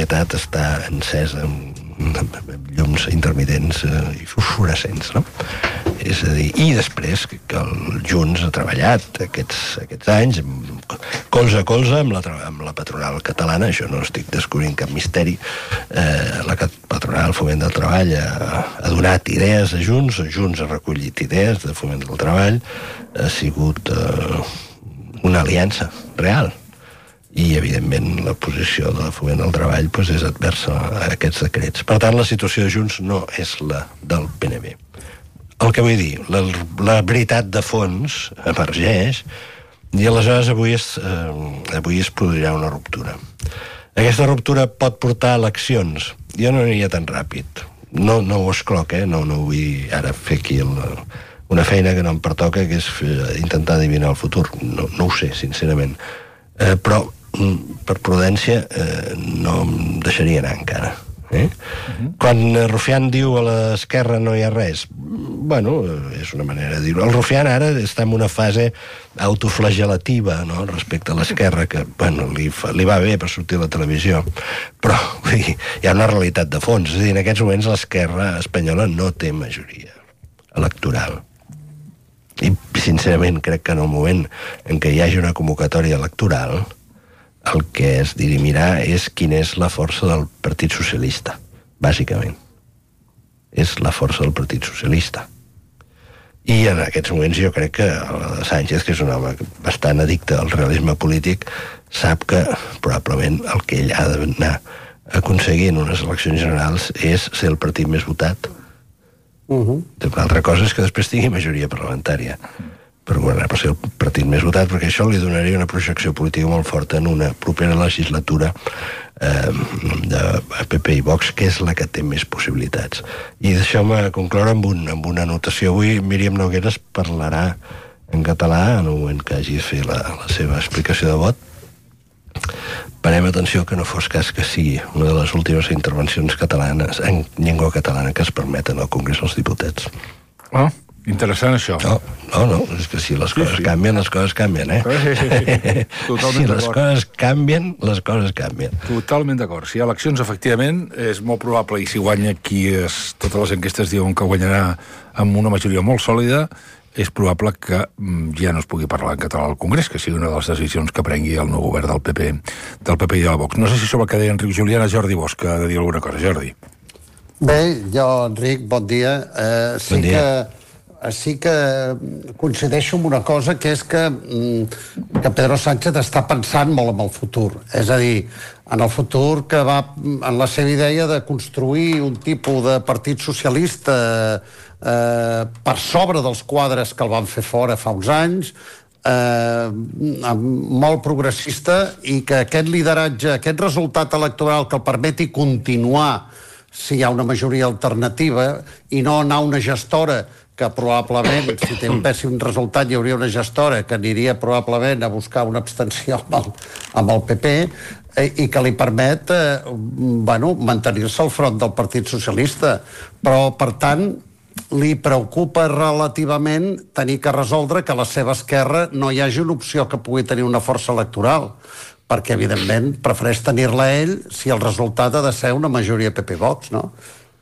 propietat està encesa amb llums intermitents i fosforescents, no? És a dir, i després que el Junts ha treballat aquests anys colze a colze amb la patronal catalana. Això no estic descobrint cap misteri. La patronal Foment del Treball ha donat idees a Junts ha recollit idees de Foment del Treball, ha sigut una aliança real. I, evidentment, la posició de Foment del Treball és adversa a aquests decrets. Per tant, la situació de Junts no és la del PNB. El que vull dir, la veritat de fons emergeix i aleshores avui es produirà una ruptura. Aquesta ruptura pot portar a eleccions. Jo no aniria tan ràpid. No ho escloc, no vull ara fer aquí una feina que no em pertoca, que és intentar adivinar el futur. No ho sé, sincerament. Però per prudència no em deixaria anar encara. Quan Rufián diu a l'esquerra no hi ha res, bueno, és una manera de dir-ho. El Rufián ara està en una fase autoflagelativa, no?, respecte a l'esquerra, que, bueno, li va bé per sortir a la televisió, però vull dir, hi ha una realitat de fons. És a dir, en aquests moments l'esquerra espanyola no té majoria electoral. I, sincerament, crec que en el moment en què hi hagi una convocatòria electoral, el que es dirimirà és quina és la força del Partit Socialista, bàsicament. És la força del Partit Socialista. I en aquests moments jo crec que Sánchez, que és un home bastant addicte al realisme polític, sap que probablement el que ell ha d'anar aconseguint en unes eleccions generals és ser el partit més votat. L'altra cosa és que després tingui majoria parlamentària per governar, per ser el partit més votat, perquè això li donaria una projecció política molt forta en una propera legislatura de PP i Vox, que és la que té més possibilitats. I deixeu-me concloure amb una anotació. Avui Míriam Nogueras parlarà en català en el moment que hagi de fer la seva explicació de vot. Parem atenció que no fos cas que sigui una de les últimes intervencions catalanes en llengua catalana que es permeten al Congrés dels Diputats. Interessant, això. No, és que si les coses canvien, les coses canvien, Totalment si les coses canvien, les coses canvien. Totalment d'acord. Si hi ha eleccions, efectivament, és molt probable, i si guanya qui totes les enquestes diuen que guanyarà amb una majoria molt sòlida, és probable que ja no es pugui parlar en català al Congrés, que sigui una de les decisions que prengui el nou govern del PP i de la Vox. No sé si sobre el que deia Enric Juliana, Jordi Bosch ha de dir alguna cosa. Jordi. Bé, jo, Enric, bon dia. Bon dia. Sí que coincideixo amb una cosa, que és que Pedro Sánchez està pensant molt en el futur. És a dir, en el futur que va en la seva idea de construir un tipus de partit socialista per sobre dels quadres que el van fer fora fa uns anys, molt progressista, i que aquest lideratge, aquest resultat electoral que el permeti continuar si hi ha una majoria alternativa i no anar a una gestora que probablement, si té un pèssim resultat, hi hauria una gestora que aniria probablement a buscar una abstenció amb el PP, i que li permet mantenir-se al front del Partit Socialista. Però, per tant, li preocupa relativament tenir que resoldre que a la seva esquerra no hi hagi una opció que pugui tenir una força electoral, perquè, evidentment, prefereix tenir-la ell si el resultat ha de ser una majoria PP-Vox, no?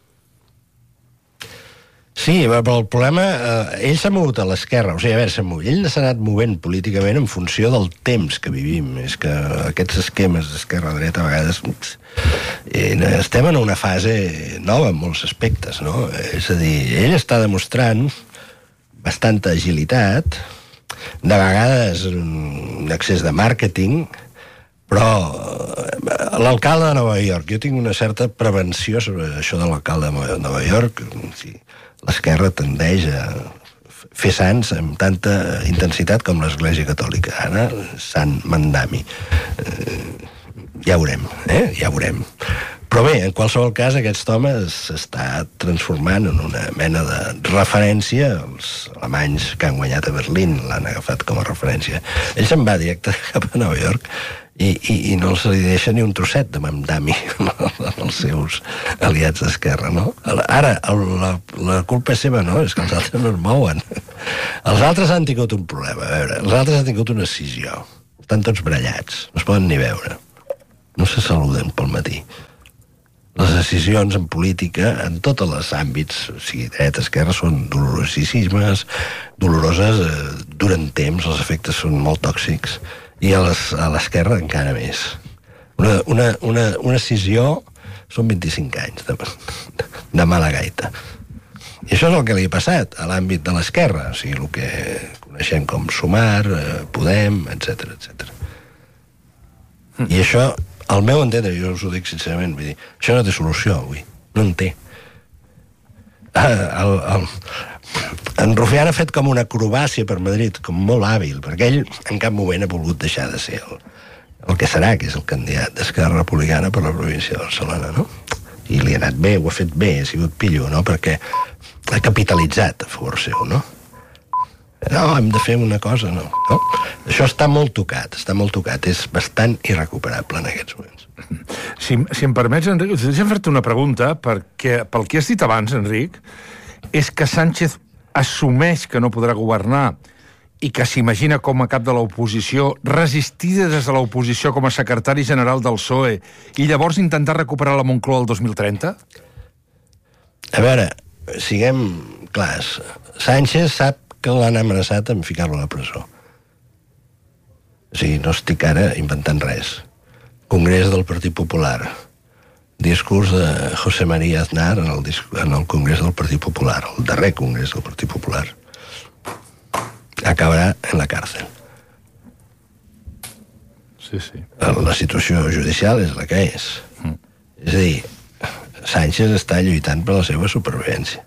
Sí, però el problema, ell s'ha mogut a l'esquerra, o sigui, a veure, ell s'ha anat movent políticament en funció del temps que vivim. És que aquests esquemes d'esquerra-dreta a vegades estem en una fase nova en molts aspectes, no? És a dir, ell està demostrant bastanta agilitat, de vegades un excés de màrqueting, però l'alcalde de Nova York, jo tinc una certa prevenció sobre això de l'alcalde de Nova York. L'esquerra tendeix a fer sants amb tanta intensitat com l'Església Catòlica. Ara, Sant Mandami. Ja veurem, ja veurem. Però bé, en qualsevol cas, aquest home s'està transformant en una mena de referència. Els alemanys que han guanyat a Berlín l'han agafat com a referència. Ell se'n va directe cap a Nova York i no se li deixa ni un trosset de Mamdami als seus aliats d'esquerra, no? Ara, la culpa és seva, no? És que els altres no es mouen. Els altres han tingut un problema, a veure, els altres han tingut una escissió. Estan tots brallats, no es poden ni veure. No se saluden pel matí. Les decisions en política, en tots els àmbits, o sigui, dreta, esquerra, són dolorosíssimes, doloroses, duren temps, els efectes són molt tòxics, i a l'esquerra encara més. Una decisió són 25 anys de mala gaita. I això és el que li ha passat a l'àmbit de l'esquerra, o sigui, el que coneixem com Sumar, Podem, etc etc. I això, al meu entendre, jo us ho dic sincerament, vull dir, això no té solució avui, no en té. En Rufián ha fet com una acrobàcia per Madrid, com molt hàbil, perquè ell en cap moment ha volgut deixar de ser el que serà, que és el candidat d'Esquerra Republicana per la província de Barcelona, no? I li ha anat bé, ho ha fet bé, ha sigut pillo, no? Perquè ha capitalitzat a favor seu, no? No, hem de fer una cosa, no? Això està molt tocat, és bastant irrecuperable en aquests moments. Si em permets, Enric, deixa'm fer-te una pregunta, perquè pel que has dit abans, Enric, és que Sánchez assumeix que no podrà governar i que s'imagina com a cap de l'oposició, resistir des de l'oposició com a secretari general del PSOE i llavors intentar recuperar la Moncloa el 2030? A veure, siguem clars. Sánchez sap que l'han amenaçat amb ficar-lo a la presó. O sigui, no estic ara inventant res. Congrés del Partit Popular. Discurs de José María Aznar en el Congrés del Partit Popular, el darrer Congrés del Partit Popular. Acabarà en la càrcel. Sí, sí. La situació judicial és la que és. És a dir, Sánchez està lluitant per la seva supervivència.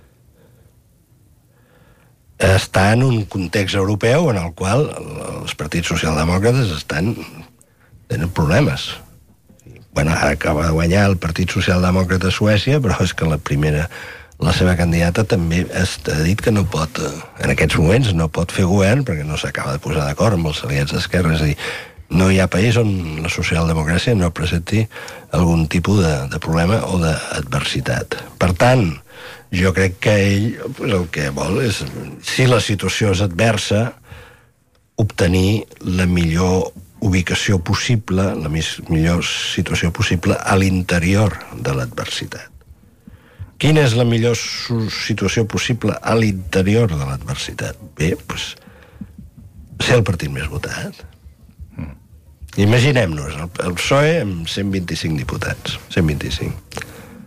Està en un context europeu en el qual els partits socialdemòcrates tenen problemes. Bueno, ara acaba de guanyar el Partit Socialdemòcrata a Suècia, però és que la seva candidata també ha dit que no pot, en aquests moments, no pot fer govern perquè no s'acaba de posar d'acord amb els aliats d'esquerra. És a dir, no hi ha país on la socialdemocràcia no presenti algun tipus de problema o d'adversitat. Per tant, jo crec que ell el que vol és, si la situació és adversa, obtenir la millor ubicació possible, la millor situació possible a l'interior de l'adversitat. Quina és la millor situació possible a l'interior de l'adversitat? Bé, doncs, ser el partit més votat. Imaginem-nos, el PSOE amb 125 diputats, 125.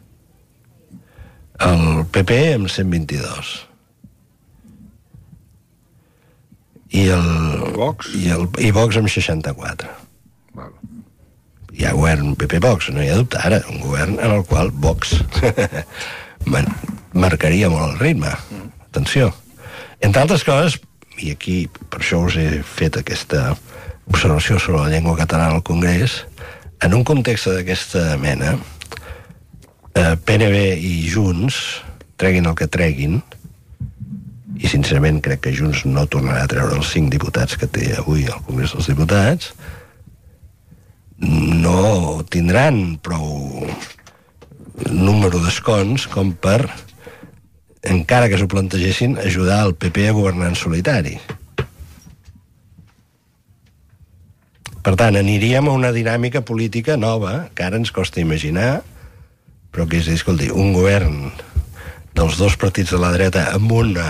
El PP amb 122. I Vox amb 64. Hi ha govern PP-Vox, no hi ha dubte. Ara, un govern en el qual Vox marcaria molt el ritme. Atenció. Entre altres coses, i aquí per això us he fet aquesta observació sobre la llengua catalana al Congrés, en un context d'aquesta mena, PNB i Junts, treguin el que treguin, i sincerament crec que Junts no tornarà a treure els 5 diputats que té avui al Congrés dels Diputats, no tindran prou número d'escons com per, encara que s'ho plantegessin, ajudar el PP a governar en solitari. Per tant, aniríem a una dinàmica política nova, que ara ens costa imaginar, però que és, escolti, un govern dels dos partits de la dreta amb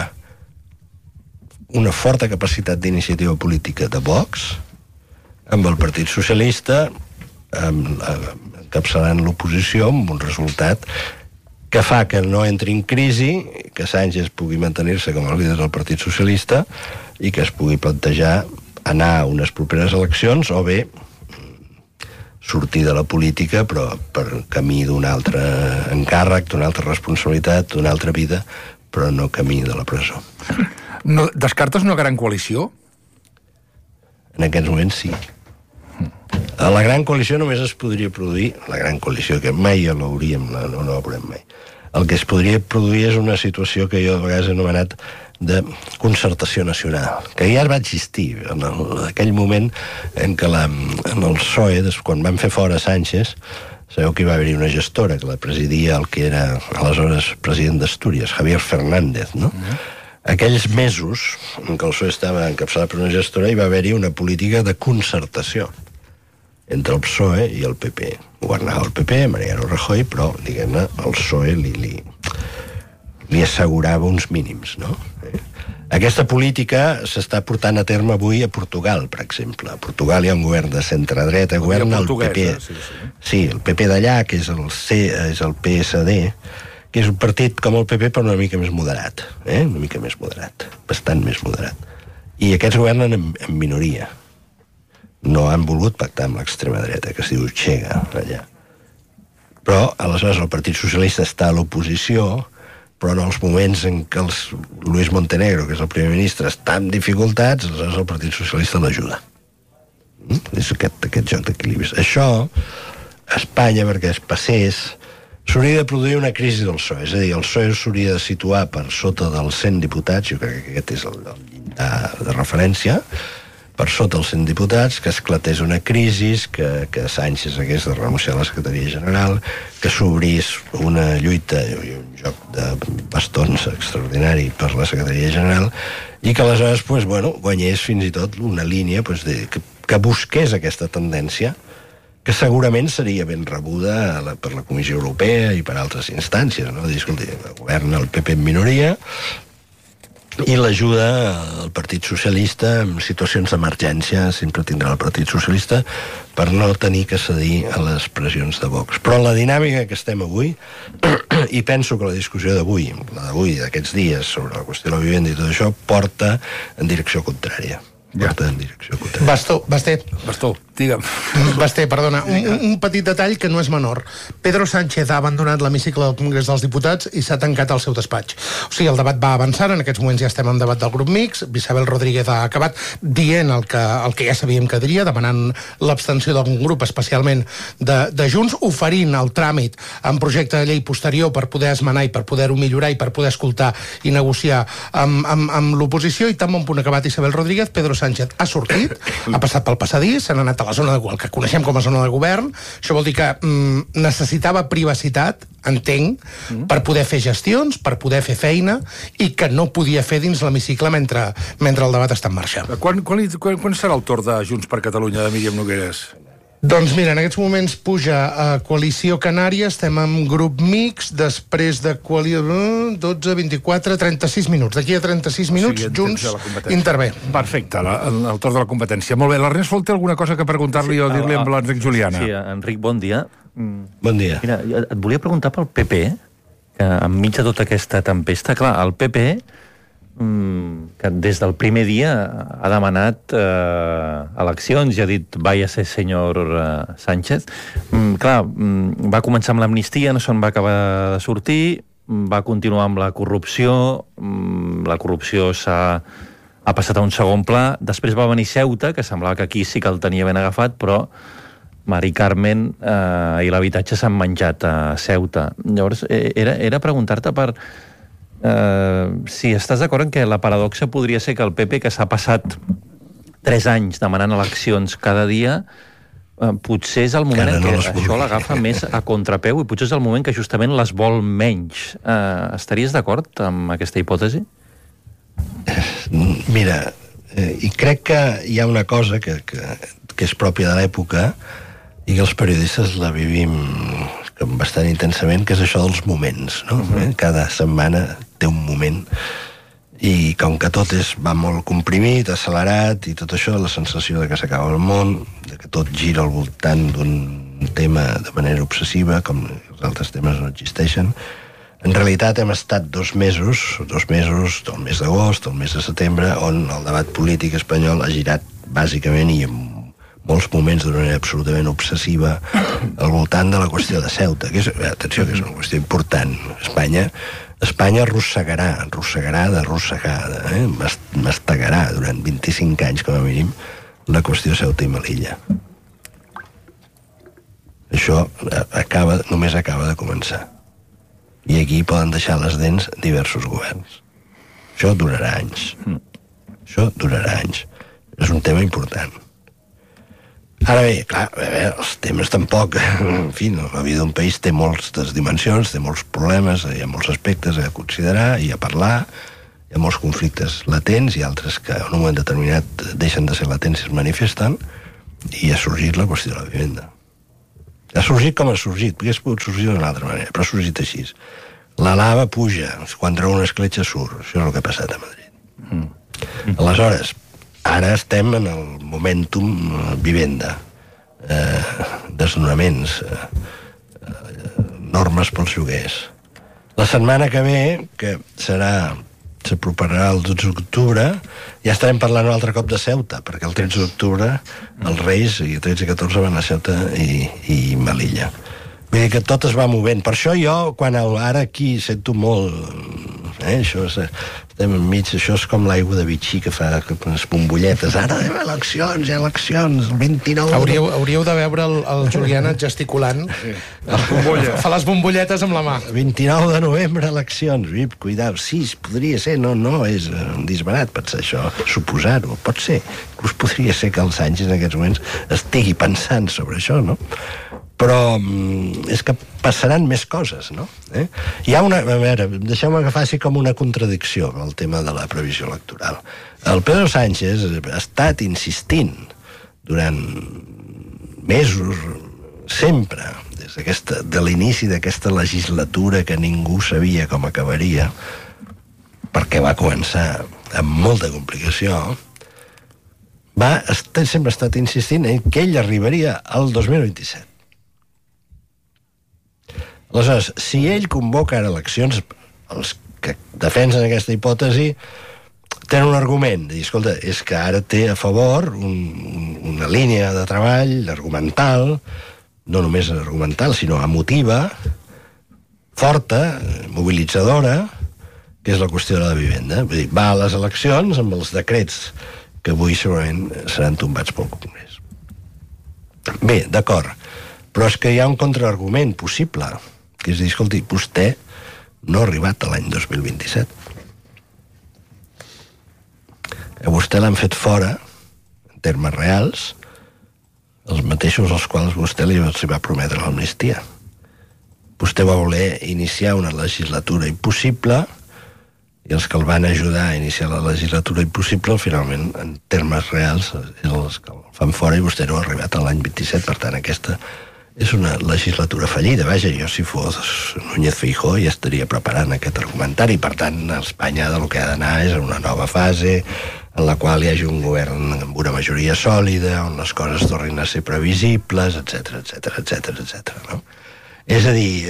una forta capacitat d'iniciativa política de Vox, amb el Partit Socialista encapçalant l'oposició amb un resultat que fa que no entri en crisi, que Sánchez pugui mantenir-se com a líder del Partit Socialista i que es pugui plantejar anar a unes properes eleccions o bé sortir de la política però per camí d'un altre encàrrec, d'una altra responsabilitat, d'una altra vida, però no camí de la presó. No, descartes una gran coalició? En aquests moments sí. La gran coalició només es podria produir, la gran coalició que mai ja l'hauríem, no la veurem mai. El que es podria produir és una situació que jo de vegades he anomenat de concertació nacional, que ja va existir en aquell moment en què en el PSOE, quan van fer fora Sánchez, sabeu que hi va haver-hi una gestora que la presidia el que era aleshores president d'Astúries, Javier Fernández, no? Aquells mesos en què el PSOE estava encapçalat per una gestora hi va haver-hi una política de concertació. entre el PSOE i el PP. Governava el PP, Mariano Rajoy, però, diguem-ne, el PSOE li assegurava uns mínims, no? Aquesta política s'està portant a terme avui a Portugal, per exemple. A Portugal hi ha un govern de centre-dreta, governa el PP. Sí, el PP d'allà, que és el PSD, que és un partit com el PP, però una mica més moderat. Una mica més moderat, bastant més moderat. I aquests governen en minoria. No han volgut pactar amb l'extrema dreta, que es diu Chega, allà. Però, aleshores, el Partit Socialista està a l'oposició, però en els moments en què Luis Montenegro, que és el primer ministre, està en dificultats, aleshores el Partit Socialista l'ajuda. És aquest joc d'equilibris. Això, a Espanya, perquè es passés, s'hauria de produir una crisi del PSOE. És a dir, el PSOE s'hauria de situar per sota dels 100 diputats, jo crec que aquest és el llindar de referència, per sota els 100 diputats, que esclatés una crisi, que Sánchez hagués de renunciar a la Secretaria General, que s'obrís una lluita i un joc de bastons extraordinari per la Secretaria General, i que aleshores guanyés fins i tot una línia que busqués aquesta tendència, que segurament seria ben rebuda per la Comissió Europea i per altres instàncies, no? Dir, escolti, governa el PP en minoria, i l'ajuda al Partit Socialista en situacions d'emergència, sempre tindrà el Partit Socialista, per no tenir que cedir a les pressions de Vox. Però la dinàmica que estem avui, i penso que la discussió d'avui, la d'avui, d'aquests dies, sobre la qüestió de la vivenda i tot això, porta en direcció contrària. Bastó, digue'm. Basté, perdona. Un petit detall que no és menor. Pedro Sánchez ha abandonat l'hemicicle del Congrés dels Diputats i s'ha tancat al seu despatx. O sigui, el debat va avançant, en aquests moments ja estem en debat del grup mixt, Isabel Rodríguez ha acabat dient el que ja sabíem que diria, demanant l'abstenció d'algun grup, especialment de Junts, oferint el tràmit en projecte de llei posterior per poder esmenar i per poder-ho millorar i per poder escoltar i negociar amb l'oposició, i tan bon punt acabat Isabel Rodríguez, Pedro Sánchez ha sortit, ha passat pel passadís, s'ha anat a la zona el que coneixem com a zona de govern. Això vol dir que necessitava privacitat, entenc, per poder fer gestions, per poder fer feina, i que no podia fer dins l'hemicicle mentre el debat està en marxa. Quan serà el torn de Junts per Catalunya, de Míriam Nogueras? Doncs mira, en aquests moments puja a Coalició Canària, estem en grup mixt, després de 12, 24, 36 minuts. D'aquí a 36 minuts, Junts intervé. Perfecte, el torn de la competència. Molt bé, l'Ernest Folter, alguna cosa que preguntar-li o dir-li amb l'Enric Juliana? Sí, Enric, bon dia. Bon dia. Mira, et volia preguntar pel PP, que enmig de tota aquesta tempesta, clar, el PP, que des del primer dia ha demanat eleccions i ha dit váyase señor Sánchez. Clar, va començar amb l'amnistia, no se'n va acabar de sortir, va continuar amb la corrupció ha passat a un segon pla, després va venir Ceuta, que semblava que aquí sí que el tenia ben agafat, però Mari Carmen i l'habitatge s'han menjat a Ceuta. Llavors, era preguntar-te per si estàs d'acord en que la paradoxa podria ser que el PP, que s'ha passat 3 anys demanant eleccions cada dia, potser és el moment en què això l'agafa més a contrapeu i potser és el moment que justament les vol menys. Estaries d'acord amb aquesta hipòtesi? Mira, i crec que hi ha una cosa que és pròpia de l'època i que els periodistes la vivim bastant intensament, que és això dels moments, no? Cada setmana té un moment i com que tot va molt comprimit, accelerat i tot això, la sensació de que s'acaba el món, de que tot gira al voltant d'un tema de manera obsessiva, com els altres temes no existeixen. En realitat hem estat 2 mesos, el mes d'agost, el mes de setembre, on el debat polític espanyol ha girat bàsicament i en molts moments d'una manera absolutament obsessiva al voltant de la qüestió de Ceuta, que és, atenció, que és una qüestió important. Espanya arrossegarà mastegarà durant 25 anys, com a mínim, la qüestió de Ceuta i Melilla. Això només acaba de començar. I aquí poden deixar les dents diversos governs. Això durarà anys. És un tema important. Ara bé, clar, els temes tampoc... En fi, la vida d'un país té moltes dimensions, té molts problemes, hi ha molts aspectes a considerar i a parlar, hi ha molts conflictes latents i altres que en un moment determinat deixen de ser latents i es manifesten, I ha sorgit la qüestió de la vivenda. Ha sorgit com ha sorgit, perquè ha pogut sorgir d'una altra manera, però ha sorgit així. La lava puja, quan treu una escletxa surt. Això és el que ha passat a Madrid. Aleshores, ara estem en el momentum vivenda, desnonaments, normes pels lloguers. La setmana que ve, que s'aproparà el 12 d'octubre, ja estarem parlant un altre cop de Ceuta, perquè el 13 d'octubre els Reis, i 13 i 14, van a Ceuta i Melilla. Vull dir que tot es va movent. Per això jo, quan ara aquí sento molt... això estem enmig, això és com l'aigua de Vichy que fa unes bombolletes. Ara eleccions, el 29... Hauríeu de veure el Juliana gesticulant. Fa les bombolletes amb la mà. 29 de novembre, eleccions. Cuidao, sí, podria ser, no és un disbarat pensar això, suposar-ho, pot ser. Inclús podria ser que el Sánchez en aquests moments estigui pensant sobre això, no? Però és que passaran més coses, no? Hi ha una... A veure, deixeu-me que faci com una contradicció amb el tema de la previsió electoral. El Pedro Sánchez ha estat insistint durant mesos, sempre, de l'inici d'aquesta legislatura que ningú sabia com acabaria, perquè va començar amb molta complicació, sempre ha estat insistint en que ell arribaria al 2027. Aleshores, si ell convoca ara eleccions, els que defensen aquesta hipòtesi tenen un argument, de dir, escolta, és que ara té a favor una línia de treball argumental, no només argumental, sinó emotiva, forta, mobilitzadora, que és la qüestió de la vivenda. Vull dir, va a les eleccions amb els decrets que avui segurament seran tombats pel Congrés. Bé, d'acord, però és que hi ha un contraargument possible, que és dir, escolti, vostè no ha arribat a l'any 2027. A vostè l'han fet fora, en termes reals, els mateixos als quals vostè li va prometre l'amnistia. Vostè va voler iniciar una legislatura impossible i els que el van ajudar a iniciar la legislatura impossible, finalment, en termes reals, és els que el fan fora i vostè no ha arribat a l'any 27. Per tant, aquesta és una legislatura fallida. Vaja, jo si fos Núñez Feijóo ja estaria preparant aquest argumentari. Per tant, Espanya del que ha d'anar és una nova fase en la qual hi hagi un govern amb una majoria sòlida, on les coses tornin a ser previsibles, etc. No? És a dir,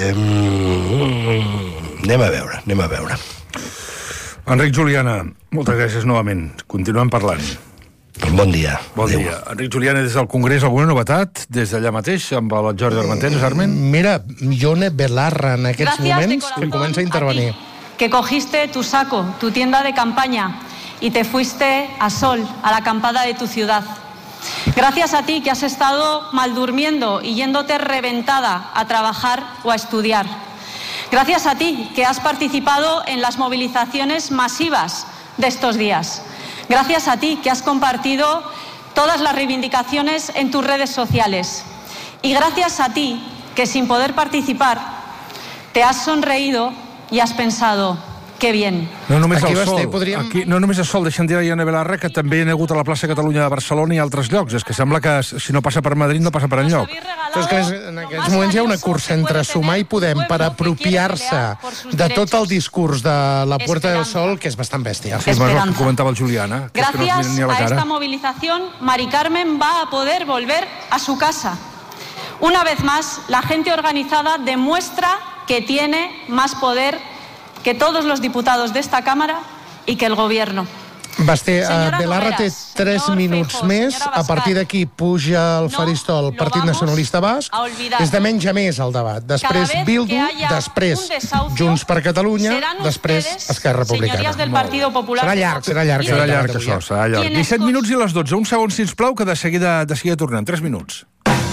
anem a veure. Enric Juliana, moltes gràcies novament. Continuem parlant. Bon dia. Bon dia. Enric Juliana, des del Congrés, alguna novetat? Des d'allà mateix, amb el Jordi Armenteros, Armen? Mira, Ione Belarra, en aquests moments, que comença a intervenir. Que cogiste tu saco, tu tienda de campaña, y te fuiste a Sol, a la acampada de tu ciudad. Gracias a ti que has estado mal durmiendo y yéndote reventada a trabajar o a estudiar. Gracias a ti que has participado en las movilizaciones masivas de estos días. Gracias a ti que has compartido todas las reivindicaciones en tus redes sociales. Y gracias a ti que sin poder participar te has sonreído y has pensado, qué bien. No només el Sol, no només el Sol, deixa'm dir a Ione Belarra que també hi ha hagut a la plaça Catalunya de Barcelona i altres llocs. És que sembla que si no passa per Madrid no passa per enlloc. Però és que en aquests moments hi ha una cursa entre Sumar i Podem per apropiar-se de tot el discurs de la Puerta del Sol, que és bastant bèstia. Sí, és el que comentava el Juliana. Gracias a esta movilización, Mari Carmen va a poder volver a su casa. Una vez más, la gente organizada demuestra que tiene más poder que todos los diputados de esta Cámara y que el Gobierno. Basté, Belarra té 3 minuts més. A partir d'aquí puja al faristol el Partit Nacionalista Basc. És de menys a més el debat. Després Bildu, després Junts per Catalunya, després Esquerra Republicana. Serà llarg. Serà llarg, això, serà llarg. 17 minuts i les 12. Un segon, sisplau, que de seguida tornem. 3 minuts.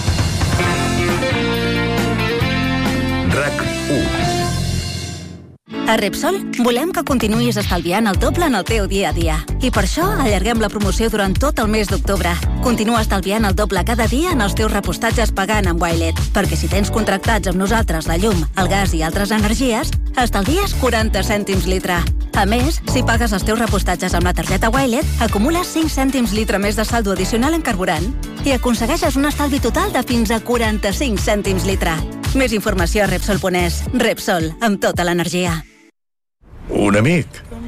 RAC1. A Repsol volem que continuïs estalviant el doble en el teu dia a dia. I per això allarguem la promoció durant tot el mes d'octubre. Continua estalviant el doble cada dia en els teus repostatges pagant amb Wilet. Perquè si tens contractats amb nosaltres la llum, el gas i altres energies, estalvies 40 cèntims litre. A més, si pagues els teus repostatges amb la targeta Wilet, acumules 5 cèntims litre més de saldo addicional en carburant i aconsegueixes un estalvi total de fins a 45 cèntims litre. Més informació a Repsol.es. Repsol, amb tota l'energia. Un amic?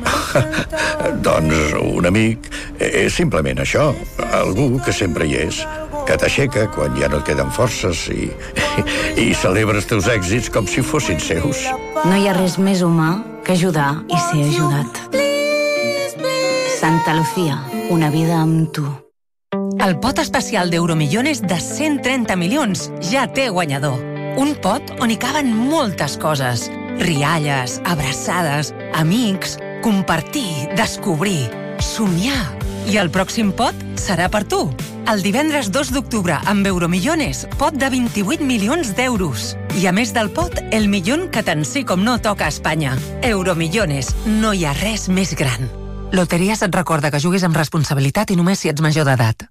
Doncs un amic és simplement això, algú que sempre hi és, que t'aixeca quan ja no et queden forces i celebra els teus èxits com si fossin seus. No hi ha res més humà que ajudar i ser ajudat. Santa Lucía, una vida amb tu. El pot especial d'Euromillones de 130 milions ja té guanyador. Un pot on hi caben moltes coses. Rialles, abraçades, amics, compartir, descobrir, somiar. I el pròxim pot serà per tu. El divendres 2 d'octubre, amb Euromillones, pot de 28 milions d'euros. I a més del pot, el millón que tant sí com no toca a Espanya. Euromillones, no hi ha res més gran. Loteries et recorda que juguis amb responsabilitat i només si ets major d'edat.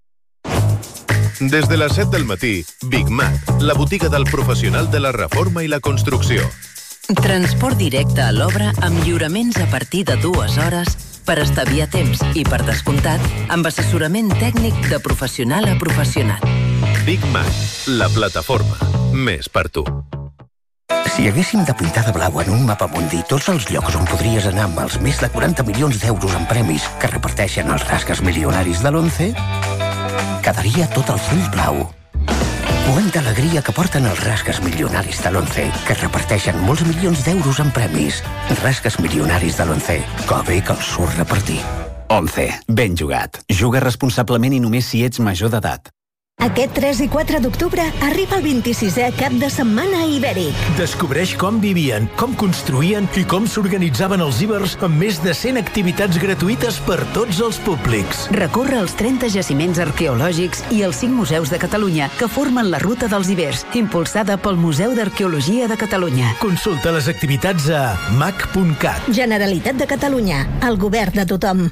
Des de les 7 del matí, Big Mac, la botiga del professional de la reforma i la construcció. Transport directe a l'obra amb lliuraments a partir de 2 hores per estalviar temps i, per descomptat, amb assessorament tècnic de professional a professional. Big Mac, la plataforma. Més per tu. Si haguéssim de pintar de blau en un mapa mundi tots els llocs on podries anar amb els més de 40 milions d'euros en premis que reparteixen els rasques milionaris de l'11, quedaria tot el full blau. Quanta alegria que porten els rasques milionaris de l'11, que reparteixen molts milions d'euros en premis. Rasques milionaris de l'11, que bé que els surt repartir. 11. Ben jugat. Juga responsablement i només si ets major d'edat. Aquest 3 i 4 d'octubre arriba el 26è cap de setmana ibèric. Descobreix com vivien, com construïen i com s'organitzaven els ibers amb més de 100 activitats gratuïtes per tots els públics. Recorre els 30 jaciments arqueològics i els 5 museus de Catalunya que formen la Ruta dels Ibers, impulsada pel Museu d'Arqueologia de Catalunya. Consulta les activitats a mac.cat. Generalitat de Catalunya, el govern de tothom.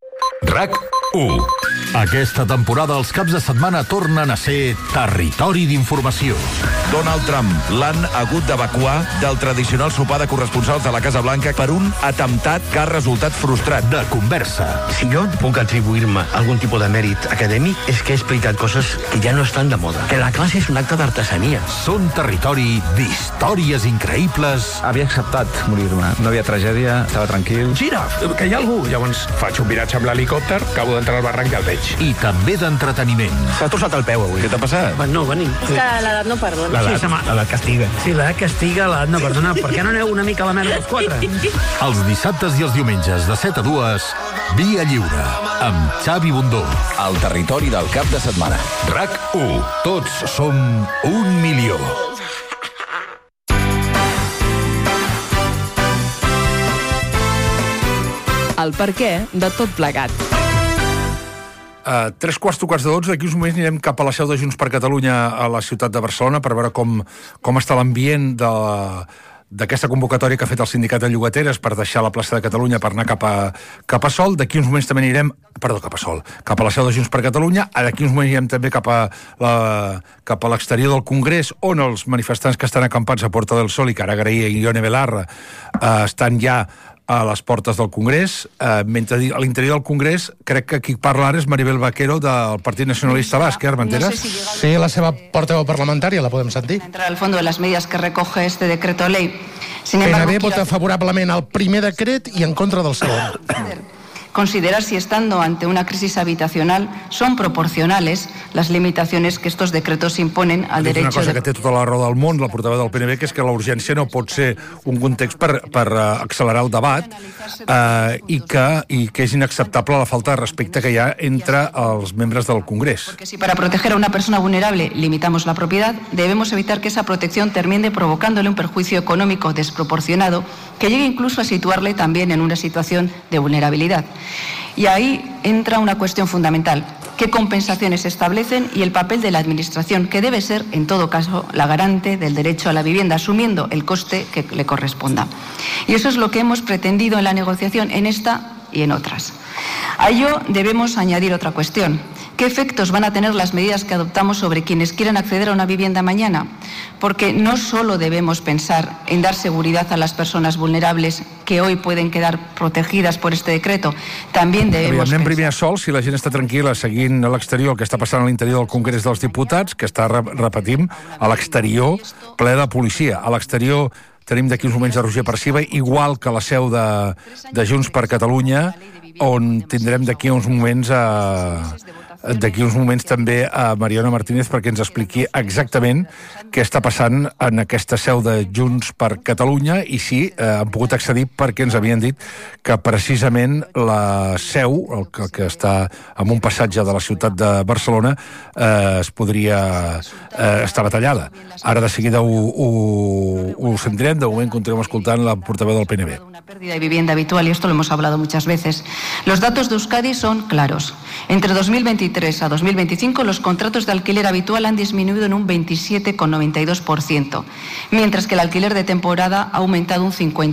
RAC1. Aquesta temporada els caps de setmana tornen a ser territori d'informació. Donald Trump l'han hagut d'evacuar del tradicional sopar de corresponsals de la Casa Blanca per un atemptat que ha resultat frustrat. De conversa. Si jo puc atribuir-me algun tipus de mèrit acadèmic és que he explicat coses que ja no estan de moda. Que la classe és un acte d'artesania. Són territori d'històries increïbles. Havia acceptat morir-me. No havia tragèdia, estava tranquil. Gira, que hi ha algú. Llavors faig un viratge amb l'helicòpter, acabo d'entrar al barranc i el veig. I també d'entreteniment. S'ha torçat el peu avui. Què t'ha passat? No, venim. És que l'edat no perdona. L'edat castiga. Sí, l'edat castiga, l'edat no perdona. Per què no aneu una mica a la merda els 4? Els dissabtes i els diumenges de 7 a 2, Via Lliure, amb Xavi Bundó. El territori del cap de setmana. RAC1. Tots som 1 milió. El perquè de tot plegat. 3:15, d'aquí uns moments anirem cap a la seu de Junts per Catalunya a la ciutat de Barcelona per veure com està l'ambient d'aquesta convocatòria que ha fet el sindicat de llogateres per deixar la plaça de Catalunya per anar cap a Sol. D'aquí uns moments també anirem cap a la seu de Junts per Catalunya. D'aquí uns moments anirem també cap a l'exterior del Congrés, on els manifestants que estan acampats a Puerta del Sol i que ara agraïa Ione Belarra estan ja a les portes del Congrés, mentre a l'interior del Congrés crec que qui parla ara és Maribel Vaquero del Partit Nacionalista Basc, Armenteras? No sé sí, la seva portaveu parlamentària, la podem sentir. Entrar al fondo de las medidas que recoge este decreto ley. PNB vota favorablement al primer decret i en contra del segon. Considerar si estando ante una crisis habitacional son proporcionales las limitaciones que estos decretos imponen al derecho... És una cosa que té tota la raó del món, la portaveu del PNB, que és que la urgència no pot ser un context per accelerar el debat i que és inacceptable la falta de respecte que hi ha entre els membres del Congrés. Porque si para proteger a una persona vulnerable limitamos la propiedad, debemos evitar que esa protección termine provocándole un perjuicio económico desproporcionado que llegue incluso a situarle también en una situación de vulnerabilidad. Y ahí entra una cuestión fundamental: qué compensaciones se establecen y el papel de la Administración, que debe ser, en todo caso, la garante del derecho a la vivienda, asumiendo el coste que le corresponda. Y eso es lo que hemos pretendido en la negociación, en esta y en otras. A ello debemos añadir otra cuestión. ¿Qué efectos van a tener las medidas que adoptamos sobre quienes quieran acceder a una vivienda mañana? porque no solo debemos pensar en dar seguridad a las personas vulnerables que hoy pueden quedar protegidas por este decreto, también debemos anem primer a Sol, si la gent està tranquil·la seguint a l'exterior el que està passant a l'interior del Congrés dels Diputats, que està, repetim, a l'exterior ple de policia. A l'exterior tenim d'aquí uns moments a Roger Perciba, igual que la seu de Junts per Catalunya, on tindrem d'aquí uns moments també a Mariona Martínez perquè ens expliqui exactament què està passant en aquesta seu de Junts per Catalunya i si han pogut accedir perquè ens havien dit que precisament la seu, el que està en un passatge de la ciutat de Barcelona, es podria estar batallada. Ara de seguida ho sentirem, de moment continuem escoltant la portaveu del PNB. Una pérdida de vivienda habitual, y esto lo hemos hablado muchas veces. Los datos de Euskadi son claros. Entre 2023 a 2025 los contratos de alquiler habitual han disminuido en un 27,92%, mientras que el alquiler de temporada ha aumentado un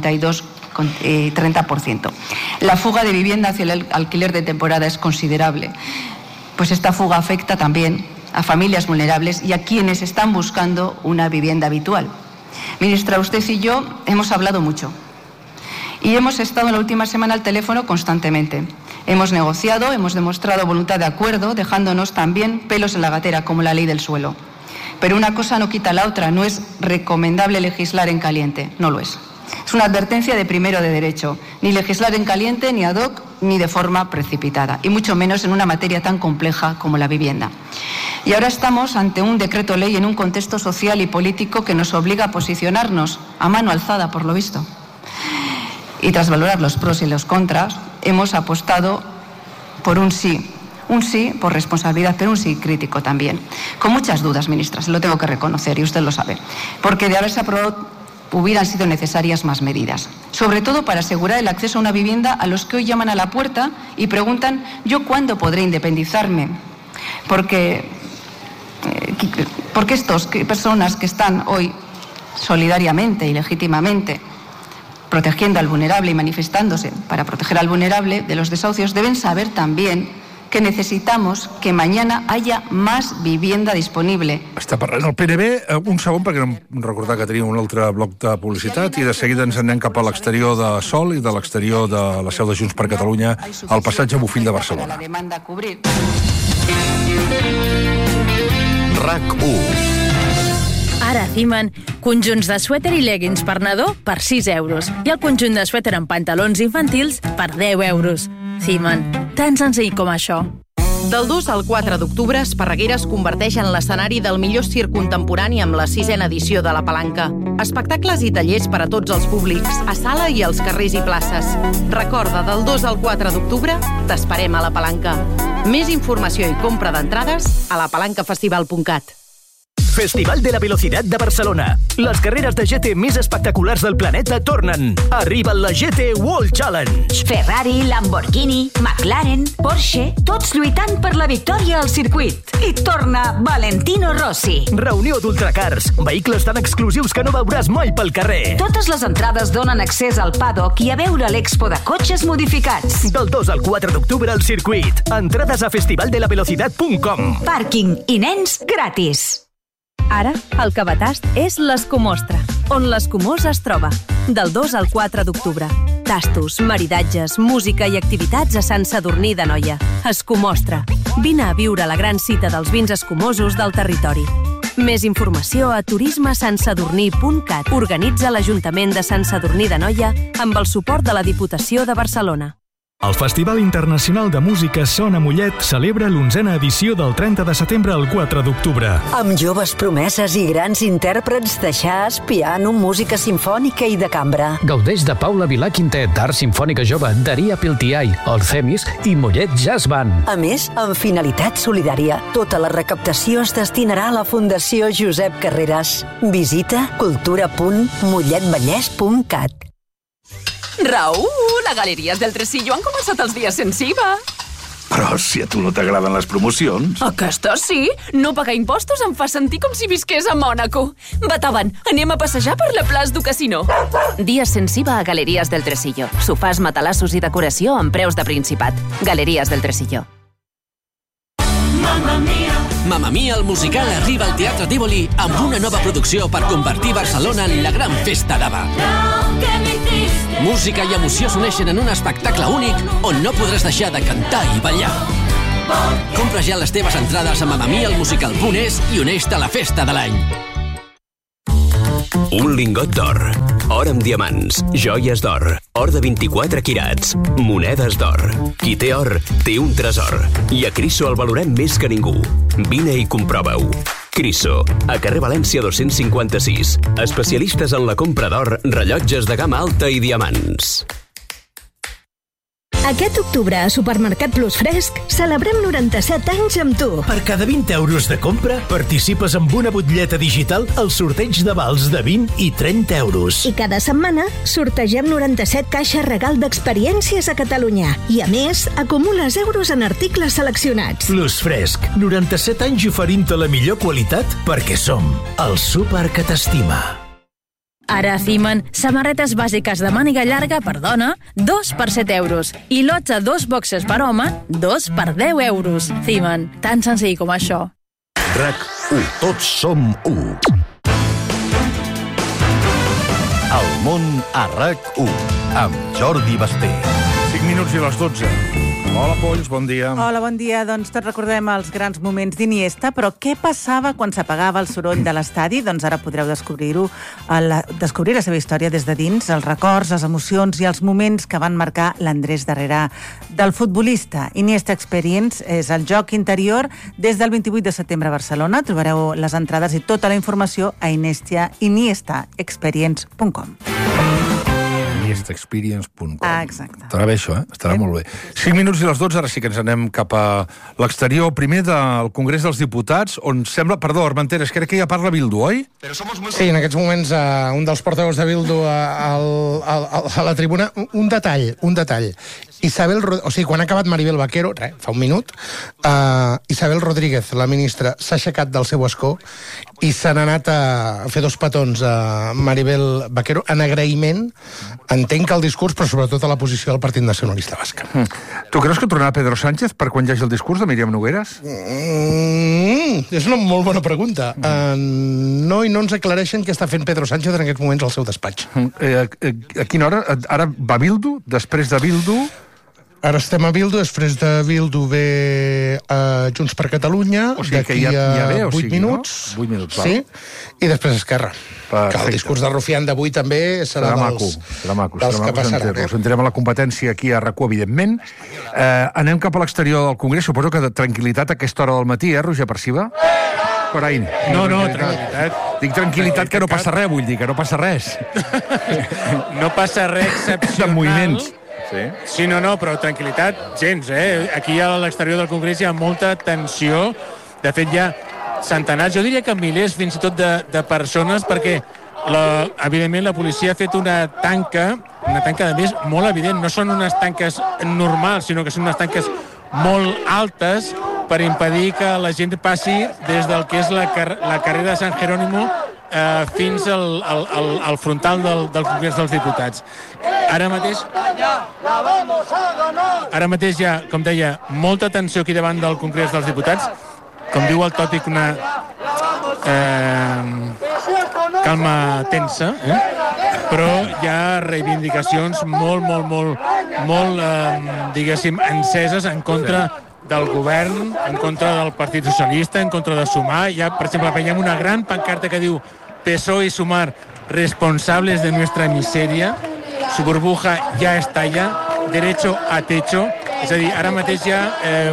52,30%. La fuga de vivienda hacia el alquiler de temporada es considerable, pues esta fuga afecta también a familias vulnerables y a quienes están buscando una vivienda habitual. Ministra, usted y yo hemos hablado mucho y hemos estado en la última semana al teléfono constantemente. Hemos negociado, hemos demostrado voluntad de acuerdo, dejándonos también pelos en la gatera, como la ley del suelo. Pero una cosa no quita la otra, no es recomendable legislar en caliente, no lo es. Es una advertencia de primero de derecho, ni legislar en caliente, ni ad hoc, ni de forma precipitada, y mucho menos en una materia tan compleja como la vivienda. Y ahora estamos ante un decreto ley en un contexto social y político que nos obliga a posicionarnos a mano alzada, por lo visto. Y tras valorar los pros y los contras, hemos apostado por un sí por responsabilidad, pero un sí crítico también. Con muchas dudas, ministra, se lo tengo que reconocer y usted lo sabe, porque de haberse aprobado hubieran sido necesarias más medidas, sobre todo para asegurar el acceso a una vivienda a los que hoy llaman a la puerta y preguntan ¿yo cuándo podré independizarme? Porque estas personas que están hoy solidariamente y legítimamente protegiendo al vulnerable y manifestándose para proteger al vulnerable de los desahucios, deben saber también que necesitamos que mañana haya más vivienda disponible. Està parlant el PNB. Un segon, perquè no em recordar que tenim un altre bloc de publicitat i de seguida ens anem cap a l'exterior de Sol i de l'exterior de la seu de Junts per Catalunya al passatge Bofill de Barcelona. RAC1. Ara, Ziman, conjunts de suèter i leggings per nadó per 6 euros i el conjunt de suèter amb pantalons infantils per 10 euros. Ziman, tan senzill com això. Del 2 al 4 d'octubre, Esparreguera es converteix en l'escenari del millor circ contemporani amb la 6a edició de La Palanca. Espectacles i tallers per a tots els públics, a sala i als carrers i places. Recorda, del 2 al 4 d'octubre, t'esperem a La Palanca. Més informació i compra d'entrades a lapalancafestival.cat. Festival de la Velocidad de Barcelona. Les carreres de GT més espectaculars del planeta tornen. Arriba la GT World Challenge. Ferrari, Lamborghini, McLaren, Porsche, tots lluitant per la victòria al circuit. I torna Valentino Rossi. Reunió d'ultracars, vehicles tan exclusius que no veuràs mai pel carrer. Totes les entrades donen accés al paddock i a veure l'expo de cotxes modificats. Del 2 al 4 d'octubre al circuit. Entrades a festivaldelavellocitat.com. Pàrquing i nens gratis. Ara, el Cabatast és l'Escomostra, on l'Escumós es troba. Del 2 al 4 d'octubre. Tastos, maridatges, música i activitats a Sant Sadurní d'Anoia. Escumostra. Vine a viure la gran cita dels vins escumosos del territori. Més informació a turismesantsadurní.cat. Organitza l'Ajuntament de Sant Sadurní d'Anoia amb el suport de la Diputació de Barcelona. El Festival Internacional de Música Son a Mollet celebra l'11a edició del 30 de setembre al 4 d'octubre. Amb joves promeses i grans intèrprets de jazz, piano, música simfònica i de cambra. Gaudeix de Paula Vilà Quintet, d'Art Simfònica Jove, Daria Piltiai, el Themis i Mollet Jazz Band. A més, amb finalitat solidària, tota la recaptació es destinarà a la Fundació Josep Carreras. Visita cultura.molletvallès.cat. Raül, a Galeries del Tresillo han començat els dies sense IVA. Però si a tu no t'agraden les promocions... Aquesta sí. No pagar impostos em fa sentir com si visqués a Mònaco. Bataven, anem a passejar per la plaça du Casino. Dies sense IVA a Galeries del Tresillo. Sofàs, matalassos i decoració amb preus de Principat. Galeries del Tresillo. Mamma mia, Mamma Mia, el musical, arriba al Teatre Tívoli amb una nova producció per convertir Barcelona en la gran festa d'Ava. Música i emoció s'uneixen en un espectacle únic on no podràs deixar de cantar i ballar. Compra ja les teves entrades a mamamialmusical.es i uneix-te a la festa de l'any. Un lingot d'or, or amb diamants, joies d'or, or de 24 quirats, monedes d'or. Qui té or, té un tresor. I a Criso el valorem més que ningú. Vine i comprova-ho. Criso, a carrer València 256. Especialistes en la compra d'or, rellotges de gamma alta i diamants. Aquest octubre a Supermercat Plus Fresc celebrem 97 anys amb tu. Per cada 20 euros de compra participes amb una butlleta digital al sorteig de vals de 20 i 30 euros. I cada setmana sortegem 97 caixes regal d'experiències a Catalunya. I a més, acumules euros en articles seleccionats. Plus Fresc, 97 anys oferint-te la millor qualitat perquè som el súper que t'estima. Ara a Thiman, samarretes bàsiques de màniga llarga per dona, 2 per 7 euros. I lots a 2 boxes per home, 2 per 10 euros. Thiman, tan senzill com això. RAC1. Tots som 1. El món a RAC1. Amb Jordi Basté. 5 minuts i les 12. Hola, Polls, bon dia. Hola, bon dia. Doncs tots recordem els grans moments d'Iniesta, però què passava quan s'apagava el soroll de l'estadi? Doncs ara podreu descobrir-ho, descobrir la seva història des de dins, els records, les emocions i els moments que van marcar l'Andrés darrere del futbolista. Iniesta Experience és el joc interior des del 28 de setembre a Barcelona. Trobareu les entrades i tota la informació a iniestaexperience.com. Experience.com. Exacte. Estarà bé això, Estarà molt bé. 5 minuts i les 12, ara sí que ens anem cap a l'exterior. Primer del Congrés dels Diputats, on sembla... Perdó, Armenteres, crec que ja parla Bildu, oi? Sí, en aquests moments un dels portaveus de Bildu a la tribuna. Un detall. Quan ha acabat Maribel Vaquero, fa un minut, Isabel Rodríguez, la ministra, s'ha aixecat del seu escó i s'han anat a fer 2 petons a Maribel Vaquero en agraïment, entenc que el discurs, però sobretot a la posició del Partit Nacionalista Basc. Tu creus que tornarà Pedro Sánchez per quan hi hagi el discurs de Míriam Nogueras? És una molt bona pregunta. No, i no ens aclareixen què està fent Pedro Sánchez en aquests moments al seu despatx. A quina hora? Ara va Bildu? Després de Bildu... Ara estem a Bildu, després de Bildu ve Junts per Catalunya, d'aquí a 8 minuts. 8 minuts, val. Sí, i després Esquerra. Que el discurs de Rufián d'avui també serà dels que passarà. Entrem a la competència aquí a RAC1, evidentment. Anem cap a l'exterior del Congrés. Suposo que de tranquil·litat a aquesta hora del matí, Roger Perciba? Corain. No, tranquil·litat. Dic tranquil·litat que no passa res, vull dir, que no passa res. No passa res excepcional. De moviments. Sí, no, però tranquil·litat, gens, Aquí a l'exterior del Congrés hi ha molta tensió. De fet, hi ha centenars, jo diria que milers fins i tot de persones, perquè evidentment la policia ha fet una tanca de més molt evident. No són unes tanques normals, sinó que són unes tanques molt altes per impedir que la gent passi des del que és la carrera de San Jerónimo fins al frontal del Congrés dels Diputats. Ara mateix hi ha, com deia, molta tensió aquí davant del Congrés dels Diputats. Com diu el tòpic, una calma tensa, però hi ha reivindicacions molt, diguéssim, enceses en contra del govern, en contra del Partit Socialista, en contra de Sumar. Ja, per exemple, veiem una gran pancarta que diu PSOE y Sumar responsables de nuestra miseria, su burbuja ya estalla, derecho a techo. És a dir, ara mateix ja...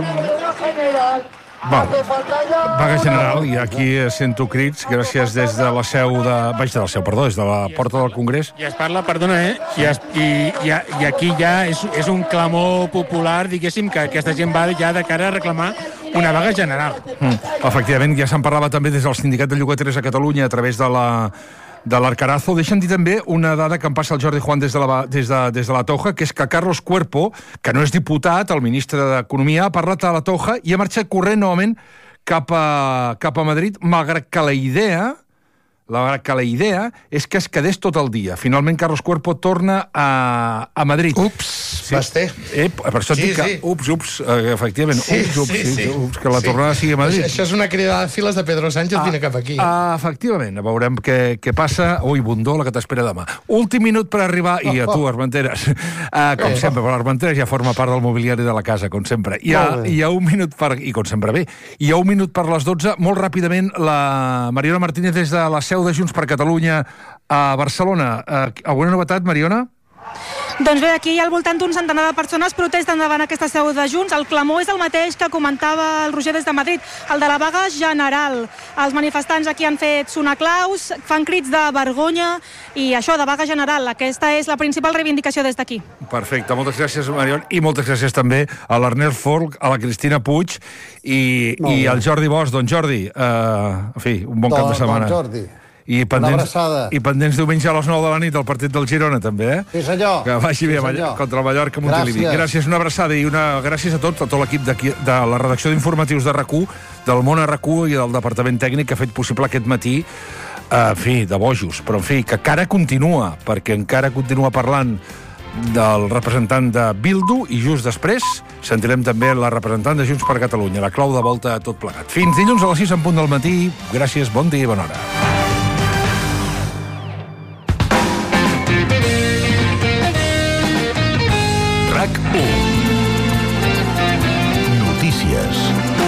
Vaga general, i aquí sento crits, gràcies des de la seu des de la porta del Congrés. I es parla, perdona, i aquí ja és un clamor popular, diguéssim, que aquesta gent va ja de cara a reclamar una vaga general. Efectivament, ja se'n parlava també des del Sindicat de Llogateres a Catalunya a través de l'Arcarazo. Deixa'm dir també una dada que em passa el Jordi Juan des de la Toja, que és que Carlos Cuerpo, que no és diputat, el ministre d'Economia, ha parlat a la Toja i ha marxat corrent novament cap a Madrid, malgrat que la idea que la idea és que es quedés tot el dia. Finalment, Carlos Cuerpo torna a Madrid. Ups, Basté. Per això et dic que, ups, efectivament, ups, que la tornada sigui a Madrid. Això és una cridada de files de Pedro Sánchez, vine cap aquí. Efectivament, veurem què passa. Ui, Bundó, la que t'espera demà. Últim minut per arribar, i a tu, Armenteres, com sempre, però l'Armenteres ja forma part del mobiliari de la casa, com sempre. Hi ha un minut per... I com sempre bé. Hi ha un minut per les 12. Molt ràpidament, la Mariona Martínez des de la seu de Junts per Catalunya a Barcelona. Alguna novetat, Mariona? Doncs bé, aquí al voltant d'un centenar de persones protesten davant aquesta seu de Junts. El clamor és el mateix que comentava el Roger des de Madrid, el de la vaga general. Els manifestants aquí han fet sonaclaus, fan crits de vergonya i això, de vaga general. Aquesta és la principal reivindicació des d'aquí. Perfecte, moltes gràcies, Mariona, i moltes gràcies també a l'Ernest Folk, a la Cristina Puig i al Jordi Bosch. Doncs Jordi, en fi, un bon cap de setmana. Doncs Jordi. I pendents diumenge a les 9 de la nit el partit del Girona, també, eh? Sí, senyor. Que vagi bé contra el Mallorca, Montilivi. Gràcies, una abraçada i gràcies a tot l'equip de la redacció d'informatius de RAC1, del món RAC1 i del departament tècnic que ha fet possible aquest matí, en fi, de bojos, però en fi, que encara continua, perquè encara continua parlant del representant de Bildu i just després sentirem també la representant de Junts per Catalunya, la clau de volta a tot plegat. Fins dilluns a les 6 en punt del matí. Gràcies, bon dia i bona hora. RAC1. Notícies.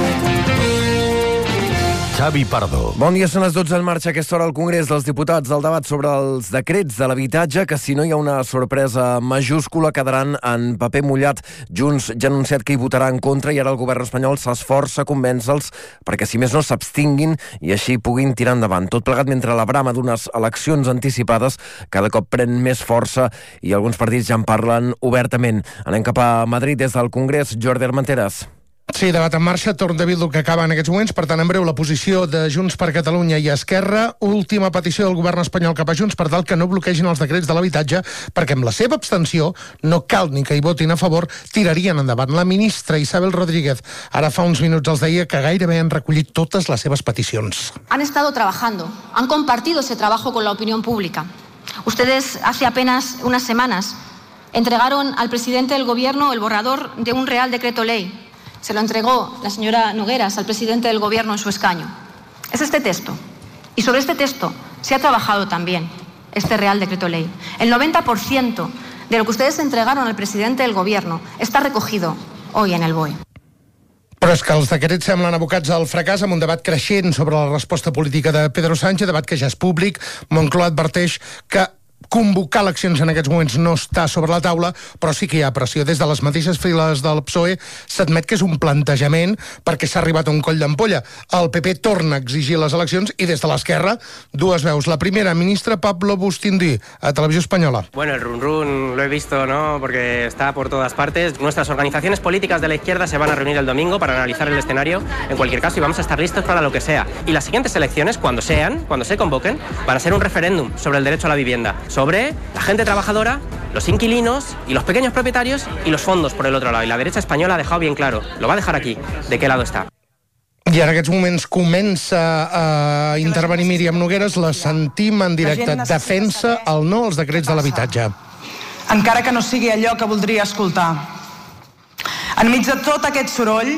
Xavi Pardo. Bon dia, són les 12 en marxa a aquesta hora al Congrés dels Diputats del debat sobre els decrets de l'habitatge, que si no hi ha una sorpresa majúscula quedaran en paper mullat. Junts ja ha anunciat que hi votarà en contra i ara el govern espanyol s'esforça a convèncer-los perquè si més no s'abstinguin i així puguin tirar endavant. Tot plegat mentre la brama d'unes eleccions anticipades cada cop pren més força i alguns partits ja en parlen obertament. Anem cap a Madrid des del Congrés. Jordi Armenteres. Sí, debat en marxa, torn de Bildu que acaba en aquests moments. Per tant, en breu, la posició de Junts per Catalunya i Esquerra. Última petició del govern espanyol cap a Junts per tal que no bloquegin els decrets de l'habitatge, perquè amb la seva abstenció, no cal ni que hi votin a favor, tirarien endavant. La ministra Isabel Rodríguez ara fa uns minuts els deia que gairebé han recollit totes les seves peticions. Han estado trabajando, han compartido ese trabajo con la opinión pública. Ustedes hace apenas unas semanas entregaron al presidente del gobierno el borrador de un Real Decreto Ley. Se lo entregó la señora Nogueras al presidente del gobierno en su escaño. Es este texto. Y sobre este texto se ha trabajado también este Real Decreto Ley. El 90% de lo que ustedes entregaron al presidente del gobierno está recogido hoy en el BOE. Però és que els decrets semblen abocats al fracàs amb un debat creixent sobre la resposta política de Pedro Sánchez, debat que ja és públic. Moncloa adverteix que convocar eleccions en aquests moments no està sobre la taula, però sí que hi ha pressió. Des de les mateixes files del PSOE s'admet que és un plantejament perquè s'ha arribat a un coll d'ampolla. El PP torna a exigir les eleccions i des de l'esquerra, dues veus. La primera, ministra Pablo Bustín-Di, a Televisió Espanyola. Bueno, el run-run lo he visto, ¿no? Porque está por todas partes. Nuestras organizaciones políticas de la izquierda se van a reunir el domingo para analizar el escenario, en cualquier caso, y vamos a estar listos para lo que sea. Y las siguientes elecciones, cuando se convoquen, van a ser un referéndum sobre el derecho a la vivienda, sobre la gente trabajadora, los inquilinos y los pequeños propietarios y los fondos por el otro lado. Y la derecha española ha dejado bien claro, lo va a dejar aquí, de qué lado está. I en aquests moments comença a intervenir Míriam Nogueras, la sentim en directe. Defensa el no als decrets de l'habitatge. Encara que no sigui allò que voldria escoltar. Enmig de tot aquest soroll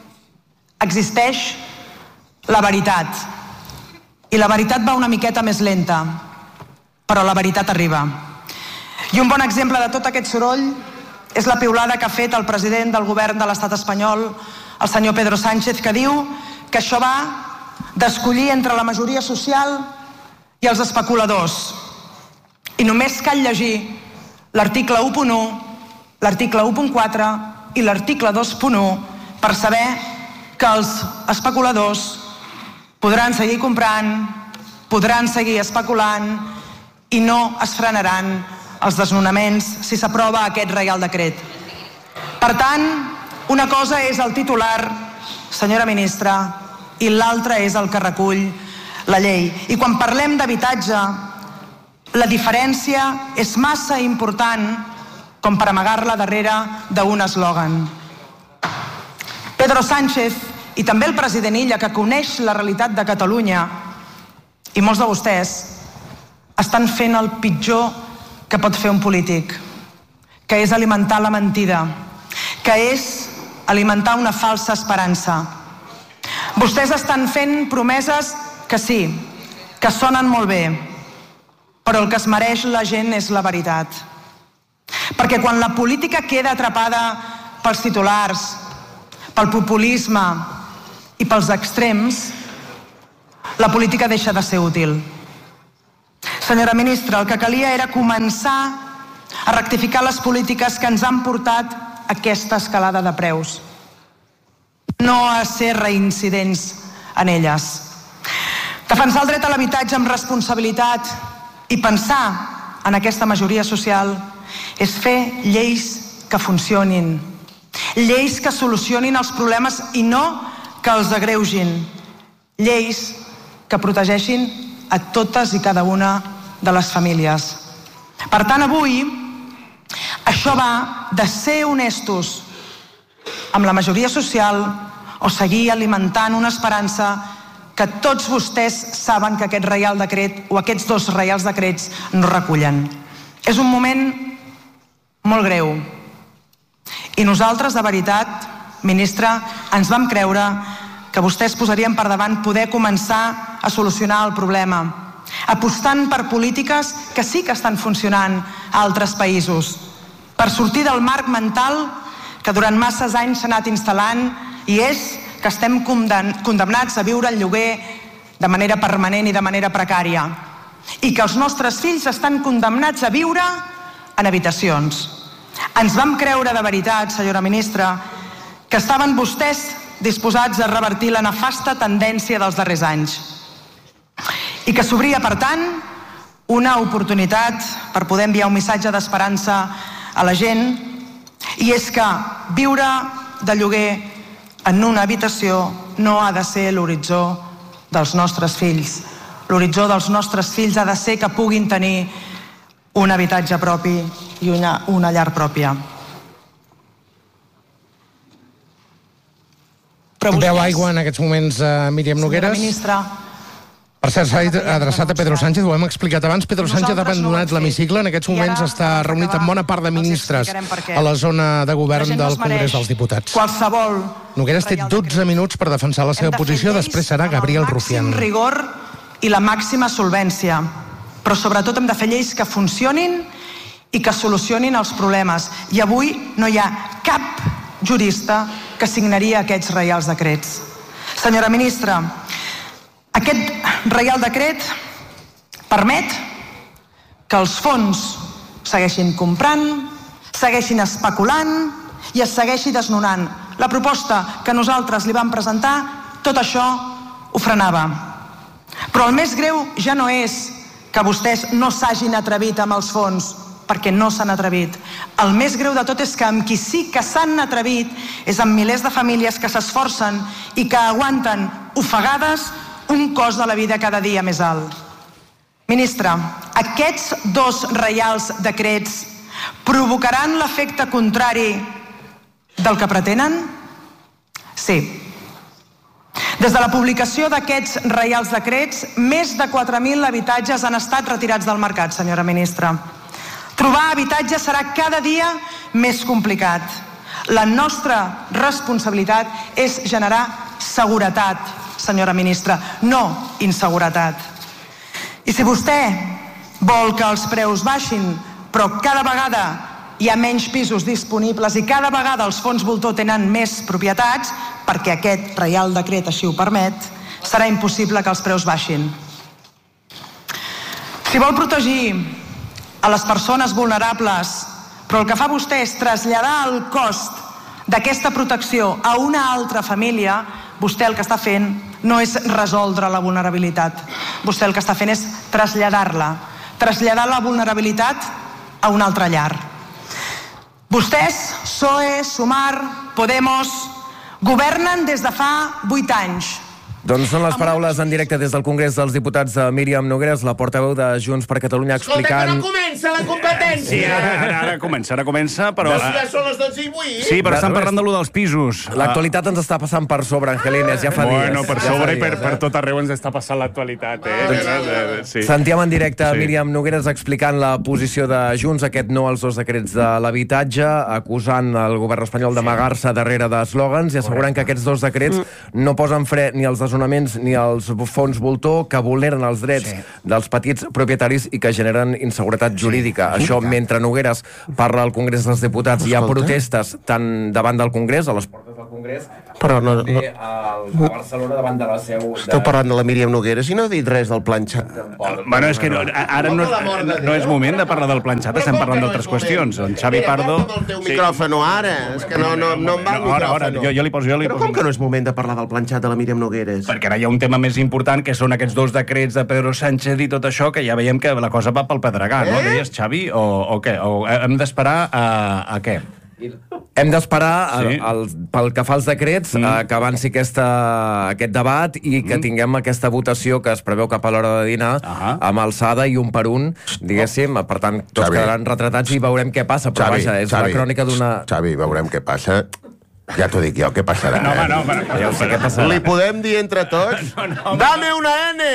existeix la veritat. I la veritat va una miqueta més lenta, però la veritat arriba. I un bon exemple de tot aquest soroll és la piulada que ha fet el president del govern de l'estat espanyol, el senyor Pedro Sánchez, que diu que això va d'escollir entre la majoria social i els especuladors. I només cal llegir l'article 1.1, l'article 1.4 i l'article 2.1 per saber que els especuladors podran seguir comprant, podran seguir especulant i no es frenaran els desnonaments si s'aprova aquest Reial Decret. Per tant, una cosa és el titular, senyora ministra, i l'altra és el que recull la llei. I quan parlem d'habitatge, la diferència és massa important com per amagar-la darrere d'un eslògan. Pedro Sánchez i també el president Illa, que coneix la realitat de Catalunya, i molts de vostès estan fent el pitjor que pot fer un polític, que és alimentar la mentida, que és alimentar una falsa esperança. Vostès estan fent promeses que sí, que sonen molt bé, però el que es mereix la gent és la veritat. Perquè quan la política queda atrapada pels titulars, pel populisme i pels extrems, la política deixa de ser útil. Senyora ministra, el que calia era començar a rectificar les polítiques que ens han portat a aquesta escalada de preus, no a ser reincidents en elles. Defensar el dret a l'habitatge amb responsabilitat i pensar en aquesta majoria social és fer lleis que funcionin, lleis que solucionin els problemes i no que els agreugin, lleis que protegeixin a totes i cada una de les famílies. Per tant, avui, això va de ser honestos amb la majoria social o seguir alimentant una esperança que tots vostès saben que aquest reial decret o aquests dos reials decrets no recullen. És un moment molt greu. I nosaltres, de veritat, ministra, ens vam creure que vostès posarien per davant poder començar a solucionar el problema, apostant per polítiques que sí que estan funcionant a altres països, per sortir del marc mental que durant masses anys s'ha anat instal·lant i és que estem condemnats a viure el lloguer de manera permanent i de manera precària i que els nostres fills estan condemnats a viure en habitacions. Ens vam creure de veritat, senyora ministra, que estaven vostès disposats a revertir la nefasta tendència dels darrers anys i que s'obria, per tant, una oportunitat per poder enviar un missatge d'esperança a la gent, i és que viure de lloguer en una habitació no ha de ser l'horitzó dels nostres fills. L'horitzó dels nostres fills ha de ser que puguin tenir un habitatge propi i una llar pròpia. Veu aigua en aquests moments a Míriam Nogueras. Senyora ministra, Per cert, s'ha adreçat a Pedro Sánchez, ho hem explicat abans. Pedro Sánchez ha abandonat l'hemicicle, en aquests moments està reunit amb bona part de ministres a la zona de govern del Congrés dels Diputats. Nogueras té 12 minuts per defensar la seva posició, després serà Gabriel Rufián. El màxim rigor i la màxima solvència, però sobretot hem de fer lleis que funcionin i que solucionin els problemes. I avui no hi ha cap jurista que signaria aquests reials decrets. Senyora ministra, aquest reial decret permet que els fons segueixin comprant, segueixin especulant i es segueixi desnonant. La proposta que nosaltres li vam presentar, tot això ho frenava. Però el més greu ja no és que vostès no s'hagin atrevit amb els fons, perquè no s'han atrevit. El més greu de tot és que amb qui sí que s'han atrevit és amb milers de famílies que s'esforcen i que aguanten ofegades un cost de la vida cada dia més alt. Ministra, aquests dos reials decrets provocaran l'efecte contrari del que pretenen? Sí. Des de la publicació d'aquests reials decrets, més de 4.000 habitatges han estat retirats del mercat, senyora ministra. Trobar habitatge serà cada dia més complicat. La nostra responsabilitat és generar seguretat, senyora ministra, no inseguretat. I si vostè vol que els preus baixin, però cada vegada hi ha menys pisos disponibles i cada vegada els fons voltor tenen més propietats, perquè aquest reial decret així ho permet, serà impossible que els preus baixin. Si vol protegir a les persones vulnerables, però el que fa vostè és traslladar el cost d'aquesta protecció a una altra família, vostè el que està fent no és resoldre la vulnerabilitat. Vostè el que està fent és traslladar-la. Traslladar la vulnerabilitat a una altra llar. Vostès, PSOE, Sumar, Podemos, governen des de fa 8 anys. Doncs són les paraules en directe des del Congrés dels Diputats de Míriam Nogueras, la portaveu de Junts per Catalunya, explicant... Escolta, que no comença la competència! Sí, ara comença, però... Ja són les 12:08. Sí, però estan parlant de lo dels pisos. L'actualitat ens està passant per sobre, Angelines, ja fa dies. Bueno, per sobre i per tot arreu ens està passant l'actualitat, Sí. Sentíem en directe Míriam Nogueras explicant la posició de Junts, aquest no als 2 decrets de l'habitatge, acusant el govern espanyol d'amagar-se darrere d'eslògans i assegurant que aquests 2 decrets no posen fre ni als desnonaments ni als fons voltor, que vulneren els drets dels petits propietaris i que generen inseguretat jurídica. Això, mentre Nogueras parla al Congrés dels Diputats, hi ha protestes tant davant del Congrés, a les portes del Congrés, però no, a Barcelona davant de la seu... Esteu parlant de la Míriam Nogueras i no ha dit res del planxat. Bueno, és que ara no és moment de parlar del planxat, estem parlant d'altres qüestions. En Xavi Pardo... El teu micròfon ara, és que no em va el micròfon. Jo li poso... Però com que no és moment de parlar del planxat de la Míriam Nogueras? Perquè ara hi ha un tema més important, que són aquests 2 decrets de Pedro Sánchez i tot això, que ja veiem que la cosa va pel pedregar, no? Deies, Xavi, o què? O hem d'esperar a què? Hem d'esperar, pel que fa als decrets, que avanci aquest debat i que tinguem aquesta votació que es preveu cap a l'hora de dinar, amb alçada i un per un, diguéssim. Per tant, tots quedaran retratats i veurem què passa. Però vaja, és la crònica d'una... Xavi, veurem què passa. Ja t'ho dic jo, què passarà? No, Li podem dir entre tots? Dame una N!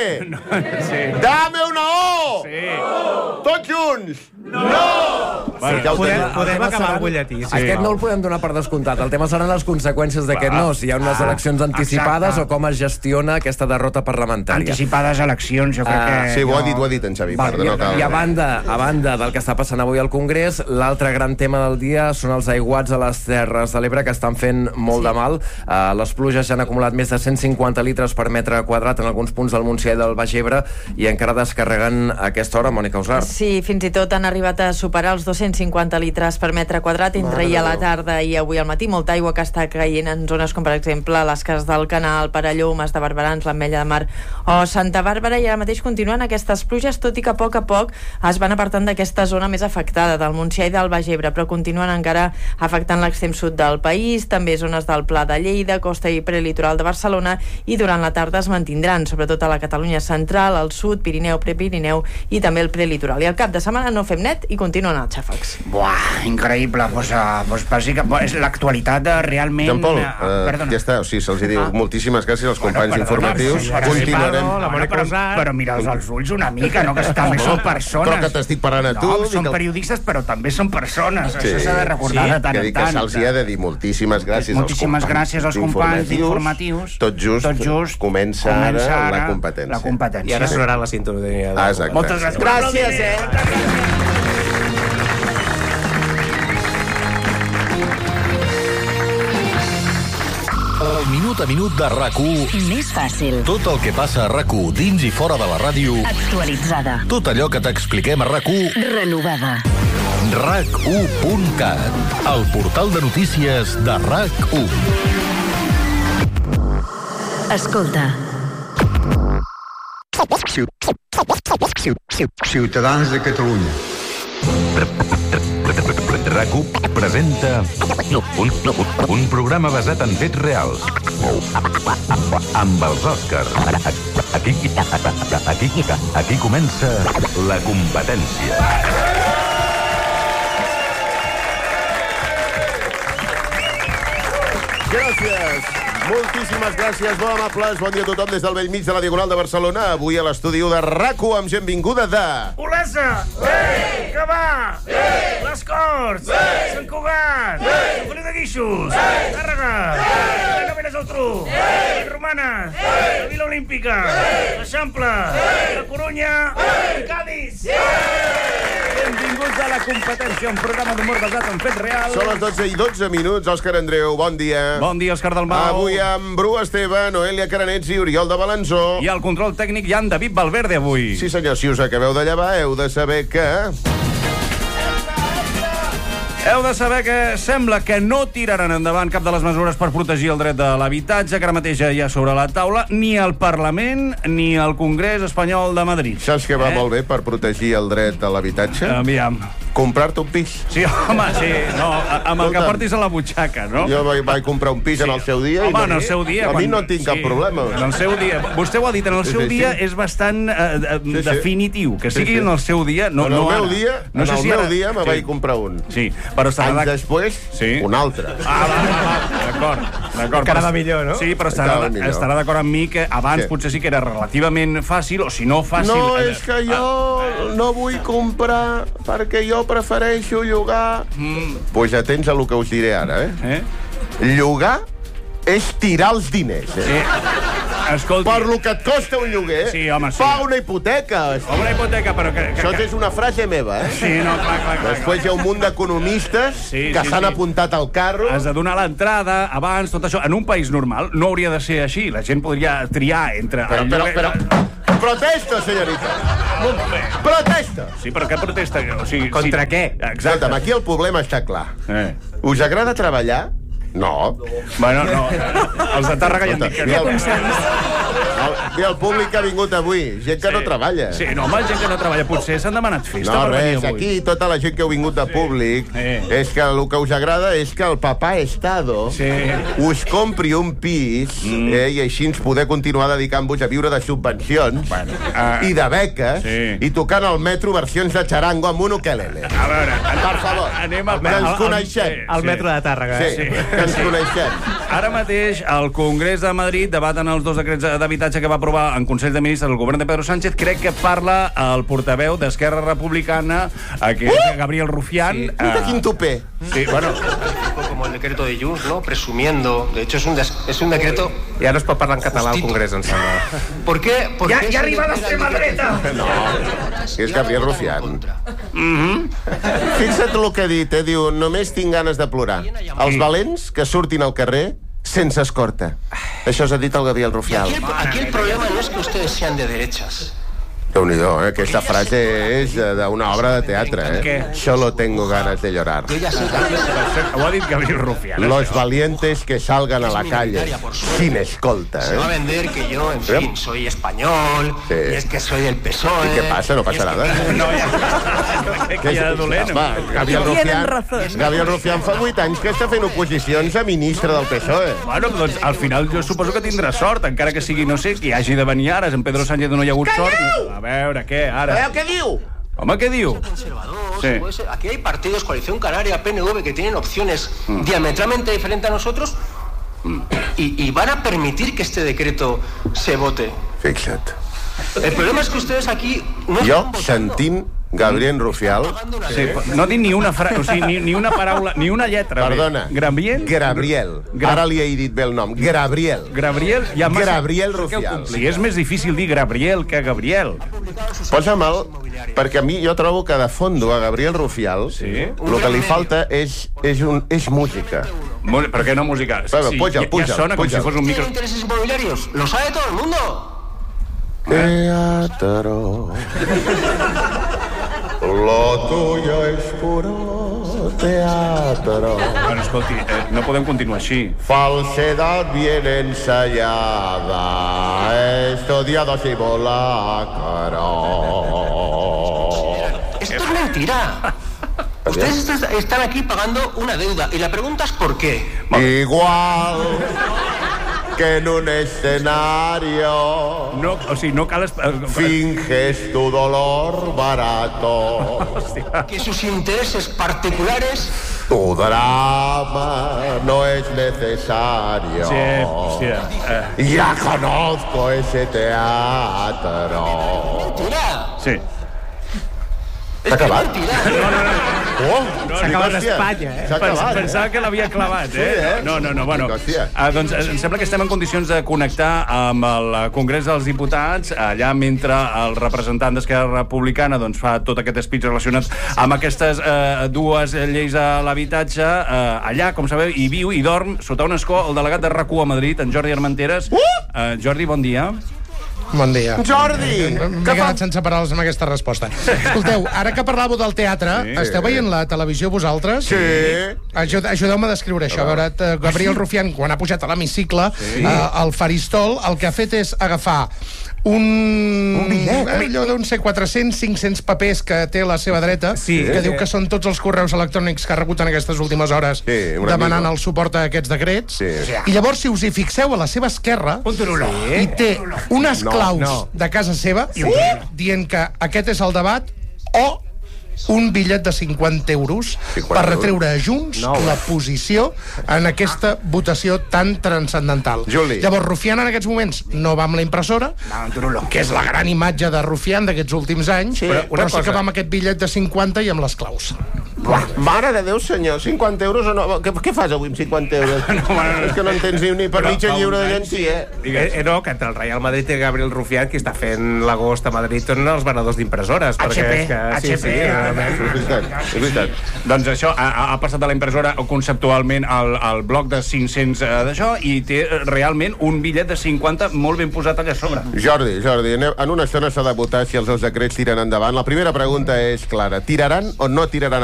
Dame una O! Tots junts! No! Podem acabar el butlletí. Aquest no el podem donar per descomptat. El tema seran les conseqüències d'aquest no. Si hi ha unes eleccions anticipades o com es gestiona aquesta derrota parlamentària. Anticipades eleccions, jo crec que... Sí, ho ha dit en Xavi. I a banda del que està passant avui al Congrés, l'altre gran tema del dia són els aiguats a les Terres de l'Ebre, que estan fent molt de mal. Les pluges ja han acumulat més de 150 litres per metre quadrat en alguns punts del Montsià i del Baix Ebre i encara descarreguen a aquesta hora, Mònica Usar. Sí, fins i tot han arribat a superar els 250 litres per metre quadrat entre ahir a la tarda i avui al matí. Molta aigua que està caient en zones com, per exemple, les Cases del Canal, Perelló, Mas de Barberans, l'Ametlla de Mar o Santa Bàrbara, i ara mateix continuen aquestes pluges, tot i que a poc es van apartant d'aquesta zona més afectada, del Montsià i del Baix Ebre, però continuen encara afectant l'extrem sud del país, també zones del Pla de Lleida, costa i prelitoral de Barcelona, i durant la tarda es mantindran, sobretot a la Catalunya central, al sud, Pirineu, Prepirineu i també el prelitoral. I al cap de setmana no fem net i continuen els xàfecs. Buah, increïble. És l'actualitat realment... Jean Paul, ja està. O sigui, se'ls diu moltíssimes gràcies als companys informatius. Continuarem... Però mira'ls als ulls una mica, no? Que també són persones. Però que t'estic parlant a tu... No, són periodistes, però també són persones. Això s'ha de recordar de tant en tant. Que se'ls ha de dir moltíssimes gràcies als companys informatius. Tot just comença ara la competència. I ara sonarà la sintonia. Exacte. Moltes gràcies. El minut a minut de RAC1. Més fàcil. Tot el que passa a RAC1 dins i fora de la ràdio. Actualitzada. Tot allò que t'expliquem a RAC1. Renovada. RAC1.cat, el portal de notícies de RAC1. Escolta. Ciutadans de Catalunya. RAC1 presenta un programa basat en fets reals. Amb els Òscars. Aquí comença la competència. Gràcies. Moltíssimes gràcies, molt amables. Bon dia a tothom des del bell mig de la Diagonal de Barcelona. Avui a l'estudi de RAC1 amb gent vinguda de... Olesa! Gavà! Les Corts! Sant Cugat! Feliu de Guíxols! Tàrrega! La Nova Geltrú! Romanes! La Vila Olímpica! l'Eixample! La Corunya! Cádiz! Benvinguts a la competència, un programa d'humor basat en fets reals. Són les 12 i 12 minuts. Òscar Andreu, bon dia. Bon dia, Òscar Dalmau. Avui amb Bru Esteve, Noelia Caranets i Oriol de Balanzó. I al control tècnic hi ha en David Valverde avui. Sí, senyor, si us acabeu de llevar, heu de saber que... Heu de saber que sembla que no tiraran endavant cap de les mesures per protegir el dret de l'habitatge, que ara mateix hi ha sobre la taula, ni el Parlament ni el Congrés espanyol de Madrid. Saps què va molt bé per protegir el dret a l'habitatge? Aviam. comprar-te un pis. Sí, home, sí. No, amb el que portis a la butxaca, no? Jo vaig comprar un pis en el seu dia. Home, en el seu dia. A mi no tinc cap problema. En el seu dia. Vostè ho ha dit, en el seu dia és bastant definitiu. Que sigui en el seu dia, no ara. En el meu dia me vaig comprar un. Sí, però anys després, un altre. D'acord. Encara va millor, no? Sí, però estarà d'acord amb mi que abans potser sí que era relativament fàcil, o si no fàcil... No, és que jo no vull comprar perquè jo prefereixo llogar... Pues atents a el que us diré ara, Llogar és tirar els diners, Escolti... Per lo que et costa un lloguer, paga una hipoteca. Una hipoteca, però que... Això és una frase meva, Sí, no, clar. Després hi ha un munt d'economistes que s'han apuntat al carro. Has de donar l'entrada, abans, tot això. En un país normal no hauria de ser així. La gent podria triar entre... Però... Protesto, señorita. Protesta. Sí, però què protesta? O sigui, contra què? Exacte. Aquí el problema està clar. Us agrada treballar? No. Bueno, no. Els de Tàrrega ja han dit que no. I el públic que ha vingut avui, gent que no treballa. Sí, no, home, gent que no treballa. Potser s'han demanat festa per venir avui. Aquí tota la gent que heu vingut de públic és que el que us agrada és que el papà Estado us compri un pis i així ens poder continuar dedicant-vos a viure de subvencions i de beques i tocant al metro versions de xarango amb un ukelele. A veure, per favor, que ens coneixem. Al metro de Tàrrega. Sí, que ens coneixem. Ara mateix, al Congrés de Madrid debaten els 2 decrets d'habitatge que va aprovar en Consell de Ministres del govern de Pedro Sánchez. Crec que parla el portaveu d'Esquerra Republicana, que és Gabriel Rufián. Mira quin tupé. Sí, bueno... Como el decreto de Junts, ¿no? Presumiendo. De hecho, es un decreto... Ja no es pot parlar en català al Congrés, em sembla. ¿Por qué? Ja arriba l'extrema dreta! No, és Gabriel Rufián. Fixa't el que ha dit, diu, només tinc ganes de plorar. Els valents que surtin al carrer sense escorta. Això s'ha dit el Gabriel Rufián. Aquí el problema no es que ustedes sean de derechas. Déu-n'hi-do, aquesta frase és d'una obra de teatre, Solo tengo ganas de llorar. Ho ha dit Gabriel Rufián. Los valientes que salgan a la calle sin escolta. Se va a vender que yo, en fin, soy español, y es que soy del PSOE... ¿Y qué pasa? No pasa nada. No, ja de dolent. Gabriel Rufián fa 8 anys que està fent oposicions a ministre del PSOE. Bueno, doncs al final jo suposo que tindrà sort, encara que sigui, no sé, qui hagi de venir ara. En Pedro Sánchez no hi ha hagut sort. A veure, què, ara? Què diu? Home, què diu? Aquí hay partidos, Coalición Canaria, PNV, que tienen opciones diametralmente diferentes a nosotros y van a permitir que este decreto se vote. Fixa't. El problema es que ustedes aquí... Jo, sentint Gabriel Rufián... No ha dit ni una frase, o sigui, ni una paraula, ni una lletra. Perdona. Gabriel. Ara li he dit bé el nom. Gabriel Rufián. Si és més difícil dir Gabriel que Gabriel. Posa mal, perquè a mi jo trobo que de fondo a Gabriel Rufián el que li falta és música. Per què no música? Puja'l. Ja sona com si fos un micro... intereses inmobiliarios? Lo sabe todo el mundo. Teatro. Lo tuyo es puro teatro. Bueno, escolti, no podem continuar així. Falsedad bien ensayada, estudiada simulacro. Esto es mentira. Ustedes están aquí pagando una deuda y la pregunta es ¿por qué? Igual que en un escenario no cal... finges tu dolor barato. Que sus intereses particulares... Tu drama no es necesario. Ya conozco ese teatro. Mentira. Sí. S'ha acabat? S'ha acabat Espanya, S'ha acabat. Pensava que l'havia clavat, No, bueno. Doncs em sembla que estem en condicions de connectar amb el Congrés dels Diputats, allà mentre el representant d'Esquerra Republicana fa tot aquest speech relacionat amb aquestes dues lleis a l'habitatge. Allà, com sabeu, hi viu i dorm sota un escó el delegat de RAC1 a Madrid, en Jordi Armenteres. Jordi, bon dia. Bon dia. Jordi! M'he quedat sense paraules amb aquesta resposta. Escolteu, ara que parlàveu del teatre, esteu veient la televisió vosaltres? Sí. Ajudeu-me a descriure això. A veure, Gabriel Rufián, quan ha pujat a l'hemicicle, al faristol, el que ha fet és agafar un bitllet, allò deuen ser 400-500 papers que té a la seva dreta, que diu que són tots els correus electrònics que ha rebut en aquestes últimes hores demanant el suport a aquests decrets. I llavors, si us hi fixeu, a la seva esquerra hi té unes claus de casa seva dient que aquest és el debat o un bitllet de 50 euros per retreure a Junts la posició en aquesta votació tan transcendental. Llavors, Rufián en aquests moments no va amb la impressora, que és la gran imatge de Rufián d'aquests últims anys, però sí que va amb aquest bitllet de 50 i amb les claus. Mare de Déu, senyor, 50 euros o no? Què fas avui amb 50 euros? És que no en tens ni per mitja lliure de llentia. No, que entre el Real Madrid i Gabriel Rufián, qui està fent l'agost a Madrid són els venedors d'impressores. HP. És veritat. Doncs això, ha passat a la impressora conceptualment el bloc de 500 d'això i té realment un bitllet de 50 molt ben posat allà a sobre. Jordi, en una estona s'ha de votar si els dos decrets tiren endavant. La primera pregunta és clara. Tiraran o no tiraran